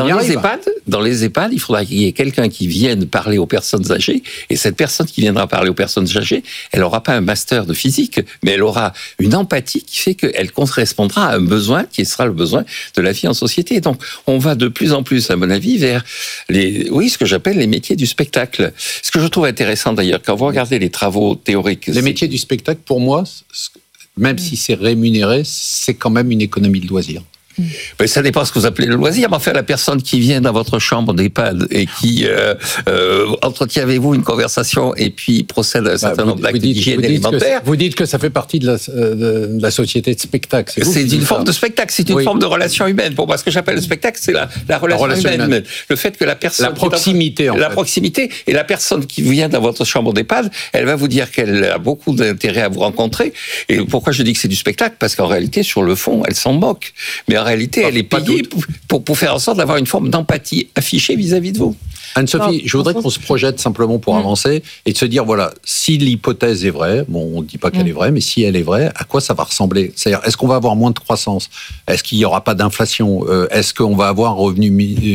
dans les EHPAD, il faudra qu'il y ait quelqu'un qui vienne parler aux personnes âgées. Et cette personne qui viendra parler aux personnes âgées, elle n'aura pas un master de physique, mais elle aura une empathie qui fait qu'elle correspondra à un besoin qui sera le besoin de la vie en société. Donc, on va de plus en plus, à mon avis, vers ce que j'appelle les métiers du spectacle. Ce que je trouve intéressant d'ailleurs, quand vous regardez les travaux théoriques... Les métiers du spectacle, pour moi, même si c'est rémunéré, c'est quand même une économie de loisirs. Mais ça dépend ce que vous appelez le loisir. Mais enfin, la personne qui vient dans votre chambre d'EHPAD et qui entretient avec vous une conversation et puis procède à un certain nombre d'actes d'hygiène alimentaire. Vous dites que ça fait partie de la société de spectacle. C'est une forme de spectacle, c'est une forme de relation humaine. Pour moi, ce que j'appelle le spectacle, c'est la relation humaine. Le fait que la personne... La proximité, La proximité. Et la personne qui vient dans votre chambre d'EHPAD, elle va vous dire qu'elle a beaucoup d'intérêt à vous rencontrer. Et pourquoi je dis que c'est du spectacle ? Parce qu'en réalité, sur le fond, elle s'en moque. Mais en réalité, elle est payée pour faire en sorte d'avoir une forme d'empathie affichée vis-à-vis de vous. Anne-Sophie, je voudrais qu'on se projette simplement pour avancer et de se dire, voilà, si l'hypothèse est vraie, bon, on ne dit pas qu'elle est vraie, mais si elle est vraie, à quoi ça va ressembler ? C'est-à-dire, est-ce qu'on va avoir moins de croissance ? Est-ce qu'il n'y aura pas d'inflation ? Est-ce qu'on va avoir un revenu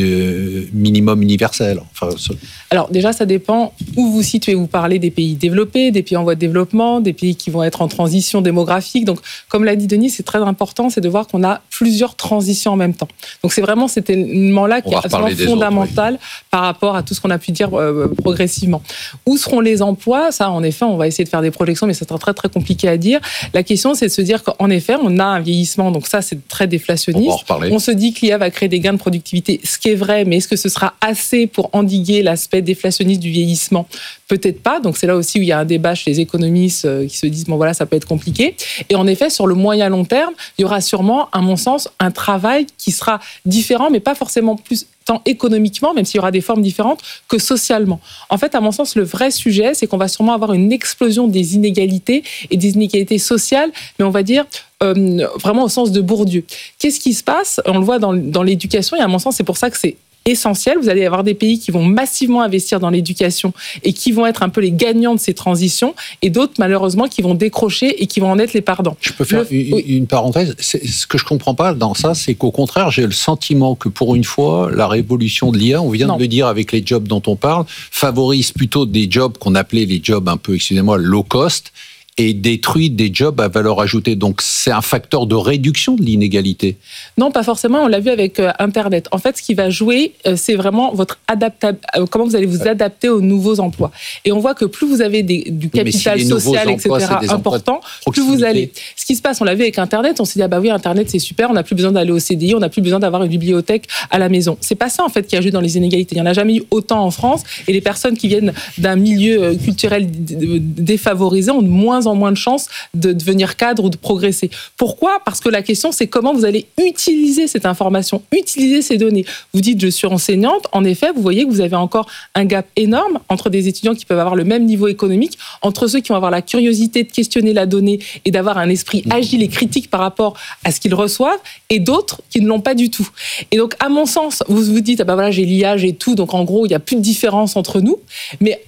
minimum universel ? Alors déjà, ça dépend où vous situez. Vous parlez des pays développés, des pays en voie de développement, des pays qui vont être en transition démographique. Donc, comme l'a dit Denis, c'est très important, c'est de voir qu'on a plusieurs transitions en même temps. Donc, c'est vraiment cet élément-là qui est absolument fondamental par rapport à tout ce qu'on a pu dire progressivement. Où seront les emplois ? Ça, en effet, on va essayer de faire des projections, mais ça sera très, très compliqué à dire. La question, c'est de se dire qu'en effet, on a un vieillissement, donc ça, c'est très déflationniste. On se dit que l'IA va créer des gains de productivité, ce qui est vrai, mais est-ce que ce sera assez pour endiguer l'aspect déflationniste du vieillissement ? Peut-être pas. Donc, c'est là aussi où il y a un débat chez les économistes qui se disent, bon, voilà, ça peut être compliqué. Et en effet, sur le moyen long terme, il y aura sûrement, à mon sens, un travail qui sera différent, mais pas forcément plus tant économiquement, même s'il y aura des formes différentes, que socialement. En fait, à mon sens, le vrai sujet, c'est qu'on va sûrement avoir une explosion des inégalités et des inégalités sociales, mais on va dire vraiment au sens de Bourdieu. Qu'est-ce qui se passe ? On le voit dans l'éducation, et à mon sens, c'est pour ça que c'est essentiel. Vous allez avoir des pays qui vont massivement investir dans l'éducation et qui vont être un peu les gagnants de ces transitions, et d'autres, malheureusement, qui vont décrocher et qui vont en être les perdants. Je peux faire une parenthèse. Ce que je ne comprends pas dans ça, c'est qu'au contraire, j'ai le sentiment que pour une fois, la révolution de l'IA, on vient de le dire avec les jobs dont on parle, favorise plutôt des jobs qu'on appelait les jobs un peu, excusez-moi, low cost, et détruit des jobs à valeur ajoutée. Donc, c'est un facteur de réduction de l'inégalité. Non, pas forcément. On l'a vu avec Internet. En fait, ce qui va jouer, c'est vraiment comment vous allez vous adapter aux nouveaux emplois. Et on voit que plus vous avez du capital social, etc., important, plus vous allez... Ce qui se passe, on l'a vu avec Internet, on s'est dit, ah bah oui, Internet, c'est super, on n'a plus besoin d'aller au CDI, on n'a plus besoin d'avoir une bibliothèque à la maison. C'est pas ça, en fait, qui a joué dans les inégalités. Il n'y en a jamais eu autant en France, et les personnes qui viennent d'un milieu culturel défavorisé ont de moins en moins de chances de devenir cadre ou de progresser. Pourquoi ? Parce que la question, c'est comment vous allez utiliser cette information, utiliser ces données. Vous dites, je suis enseignante. En effet, vous voyez que vous avez encore un gap énorme entre des étudiants qui peuvent avoir le même niveau économique, entre ceux qui vont avoir la curiosité de questionner la donnée et d'avoir un esprit agile et critique par rapport à ce qu'ils reçoivent, et d'autres qui ne l'ont pas du tout. Et donc, à mon sens, vous vous dites, ah ben voilà, j'ai l'IA, j'ai tout, donc en gros, il n'y a plus de différence entre nous. Mais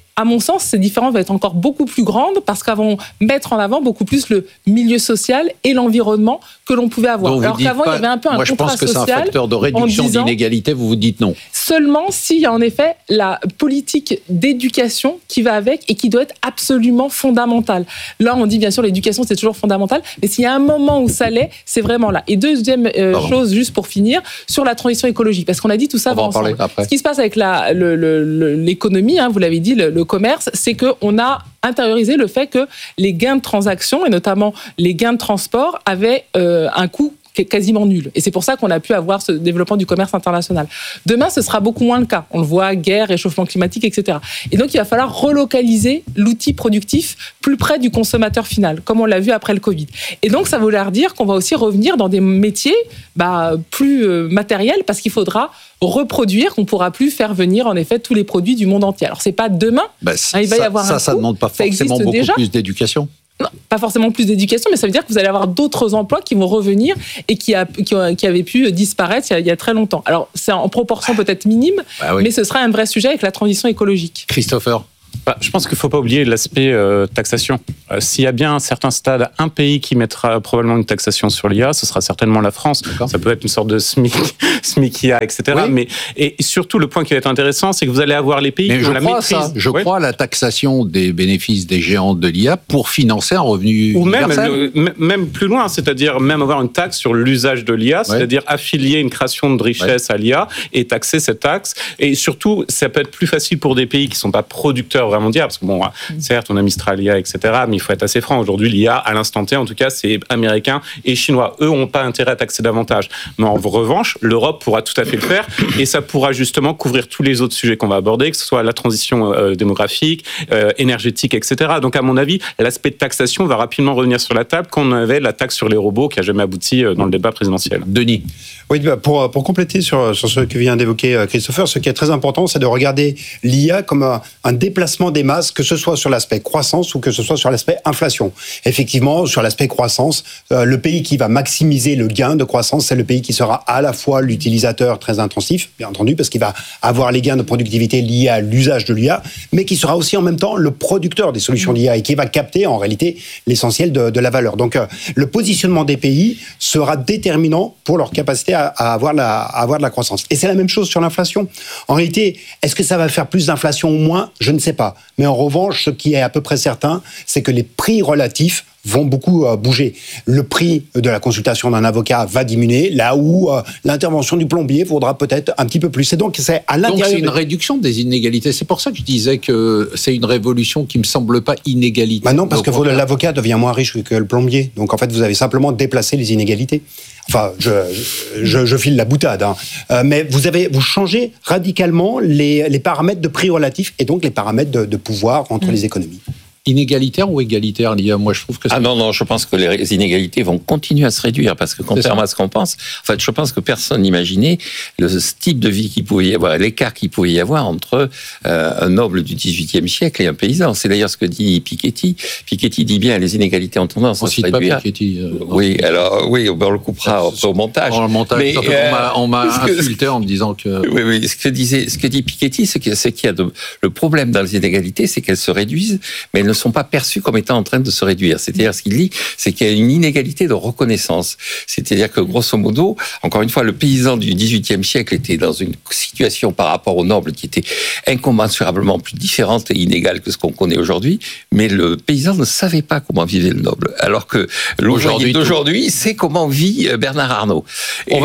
à mon sens, ces différences vont être encore beaucoup plus grandes parce qu'elles vont mettre en avant beaucoup plus le milieu social et l'environnement que l'on pouvait avoir. Donc alors qu'avant, il y avait un peu un contrat social. Moi, je pense que c'est un facteur de réduction d'inégalité. Vous dites non. Seulement s'il y a en effet la politique d'éducation qui va avec et qui doit être absolument fondamentale. Là, on dit bien sûr l'éducation, c'est toujours fondamental, mais s'il y a un moment où ça l'est, c'est vraiment là. Et deuxième chose, juste pour finir, sur la transition écologique, parce qu'on a dit tout ça. On va en parler après. Ce qui se passe avec l'économie, vous l'avez dit, le commerce, c'est qu'on a intériorisé le fait que les gains de transaction, et notamment les gains de transport, avaient un coût quasiment nul. Et c'est pour ça qu'on a pu avoir ce développement du commerce international. Demain, ce sera beaucoup moins le cas. On le voit, guerre, réchauffement climatique, etc. Et donc, il va falloir relocaliser l'outil productif plus près du consommateur final, comme on l'a vu après le Covid. Et donc, ça veut dire qu'on va aussi revenir dans des métiers plus matériels, parce qu'il faudra reproduire, qu'on ne pourra plus faire venir, en effet, tous les produits du monde entier. Alors, c'est pas demain. Il va y avoir un coût. Ça ne demande pas forcément beaucoup plus d'éducation. Non, pas forcément plus d'éducation, mais ça veut dire que vous allez avoir d'autres emplois qui vont revenir et qui avaient pu disparaître il y a très longtemps. Alors, c'est en proportion peut-être minime, mais ce sera un vrai sujet avec la transition écologique. Christopher ? Je pense qu'il ne faut pas oublier l'aspect taxation. S'il y a bien à un certain stade un pays qui mettra probablement une taxation sur l'IA, ce sera certainement la France. Ça peut être une sorte de SMIC IA, etc. Oui. Et surtout, le point qui va être intéressant, c'est que vous allez avoir les pays qui ont la maîtrise. Je crois à la taxation des bénéfices des géants de l'IA pour financer un revenu universel. Même plus loin, c'est-à-dire même avoir une taxe sur l'usage de l'IA, c'est-à-dire affilier une création de richesse à l'IA et taxer cette taxe. Et surtout, ça peut être plus facile pour des pays qui ne sont pas producteurs vraiment d'IA, parce que certes, on a Mistral IA, etc., mais il faut être assez franc. Aujourd'hui, l'IA, à l'instant T, en tout cas, c'est américain et chinois. Eux n'ont pas intérêt à taxer davantage. Mais en revanche, l'Europe pourra tout à fait le faire et ça pourra justement couvrir tous les autres sujets qu'on va aborder, que ce soit la transition démographique, énergétique, etc. Donc, à mon avis, l'aspect de taxation va rapidement revenir sur la table quand on avait la taxe sur les robots qui n'a jamais abouti dans le débat présidentiel. Denis. Oui, pour compléter sur ce que vient d'évoquer Christopher, ce qui est très important, c'est de regarder l'IA comme un déplacement des masses, que ce soit sur l'aspect croissance ou que ce soit sur l'aspect inflation. Effectivement, sur l'aspect croissance, le pays qui va maximiser le gain de croissance, c'est le pays qui sera à la fois l'utilisateur très intensif, bien entendu, parce qu'il va avoir les gains de productivité liés à l'usage de l'IA, mais qui sera aussi en même temps le producteur des solutions d'IA et qui va capter en réalité l'essentiel de la valeur. Donc, le positionnement des pays sera déterminant pour leur capacité à avoir de la croissance. Et c'est la même chose sur l'inflation. En réalité, est-ce que ça va faire plus d'inflation ou moins ? Je ne sais pas. Mais en revanche, ce qui est à peu près certain, c'est que les prix relatifs vont beaucoup bouger. Le prix de la consultation d'un avocat va diminuer, là où l'intervention du plombier vaudra peut-être un petit peu plus. Et donc, c'est à l'intérieur. Donc, c'est une réduction des inégalités. C'est pour ça que je disais que c'est une révolution qui me semble pas inégalitaire. Non, parce que l'avocat devient moins riche que le plombier. Donc, en fait, vous avez simplement déplacé les inégalités. Enfin, je file la boutade, hein. Mais vous changez radicalement les paramètres de prix relatifs et donc les paramètres de pouvoir entre les économies. Inégalitaire ou égalitaire, l'IA ? Moi, je trouve que non, je pense que les inégalités vont continuer à se réduire parce que contrairement à ce qu'on pense, en fait, je pense que personne n'imaginait le type de vie qu'il pouvait y avoir, l'écart qu'il pouvait y avoir entre un noble du XVIIIe siècle et un paysan. C'est d'ailleurs ce que dit Piketty. Piketty dit bien les inégalités ont tendance à se réduire. Pas Piketty. Oui, on le coupera au montage. Mais, on m'a insulté en me disant que. Oui, ce que dit Piketty, c'est qu'il y a le problème dans les inégalités, c'est qu'elles se réduisent, mais elles ne sont pas perçues comme étant en train de se réduire. C'est-à-dire, ce qu'il dit, c'est qu'il y a une inégalité de reconnaissance. C'est-à-dire que, grosso modo, encore une fois, le paysan du XVIIIe siècle était dans une situation par rapport au noble qui était incommensurablement plus différente et inégale que ce qu'on connaît aujourd'hui, mais le paysan ne savait pas comment vivait le noble. Alors que l'aujourd'hui sait comment vit Bernard Arnault. On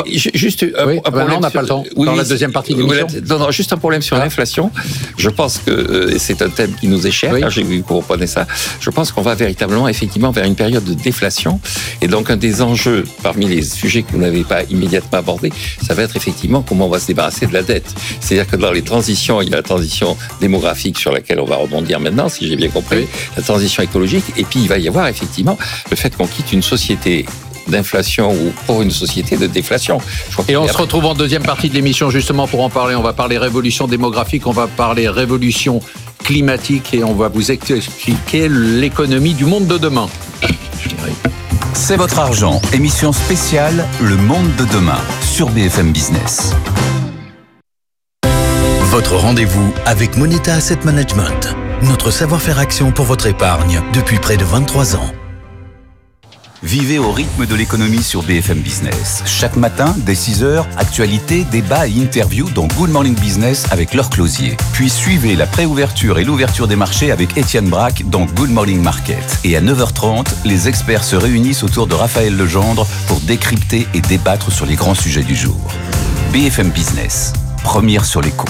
n'a pas le temps. Dans la deuxième partie de l'émission. Non, juste un problème sur l'inflation. Je pense que c'est un thème qui nous est cher. J'ai vu que vous reprenez ça. Je pense qu'on va véritablement, effectivement, vers une période de déflation. Et donc, un des enjeux, parmi les sujets que vous n'avez pas immédiatement abordés, ça va être effectivement comment on va se débarrasser de la dette. C'est-à-dire que dans les transitions, il y a la transition démographique sur laquelle on va rebondir maintenant, si j'ai bien compris, la transition écologique, et puis il va y avoir effectivement le fait qu'on quitte une société d'inflation ou pour une société de déflation. Et on se retrouve en deuxième partie de l'émission justement pour en parler. On va parler révolution démographique, on va parler révolution climatique et on va vous expliquer l'économie du monde de demain. C'est votre argent, émission spéciale Le monde de demain sur BFM Business. Votre rendez-vous avec Moneta Asset Management. Notre savoir-faire action pour votre épargne depuis près de 23 ans. Vivez au rythme de l'économie sur BFM Business. Chaque matin, dès 6h, actualités, débats et interviews dans Good Morning Business avec Laure Closier. Puis suivez la préouverture et l'ouverture des marchés avec Étienne Braque dans Good Morning Market. Et à 9h30, les experts se réunissent autour de Raphaël Legendre pour décrypter et débattre sur les grands sujets du jour. BFM Business, première sur l'écho.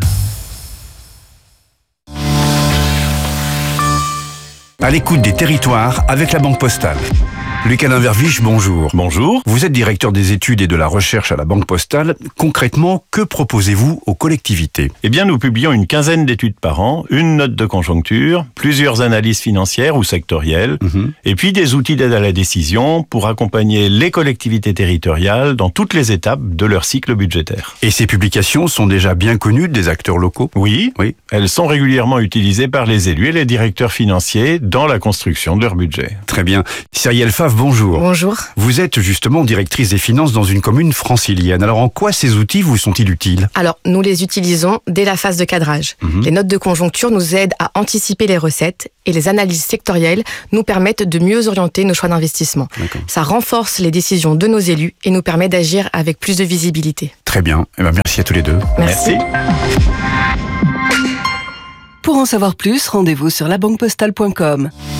À l'écoute des territoires avec la Banque Postale. Lucas-Alain Verviche, bonjour. Bonjour. Vous êtes directeur des études et de la recherche à la Banque Postale. Concrètement, que proposez-vous aux collectivités ? Eh bien, nous publions une quinzaine d'études par an, une note de conjoncture, plusieurs analyses financières ou sectorielles, et puis des outils d'aide à la décision pour accompagner les collectivités territoriales dans toutes les étapes de leur cycle budgétaire. Et ces publications sont déjà bien connues des acteurs locaux ? Oui. Elles sont régulièrement utilisées par les élus et les directeurs financiers dans la construction de leur budget. Très bien. Cyrielle Favre, bonjour. Bonjour. Vous êtes justement directrice des finances dans une commune francilienne. Alors en quoi ces outils vous sont-ils utiles ? Alors nous les utilisons dès la phase de cadrage. Les notes de conjoncture nous aident à anticiper les recettes et les analyses sectorielles nous permettent de mieux orienter nos choix d'investissement. Ça renforce les décisions de nos élus et nous permet d'agir avec plus de visibilité. Très bien. Merci à tous les deux. Merci. Pour en savoir plus, rendez-vous sur labanquepostale.com.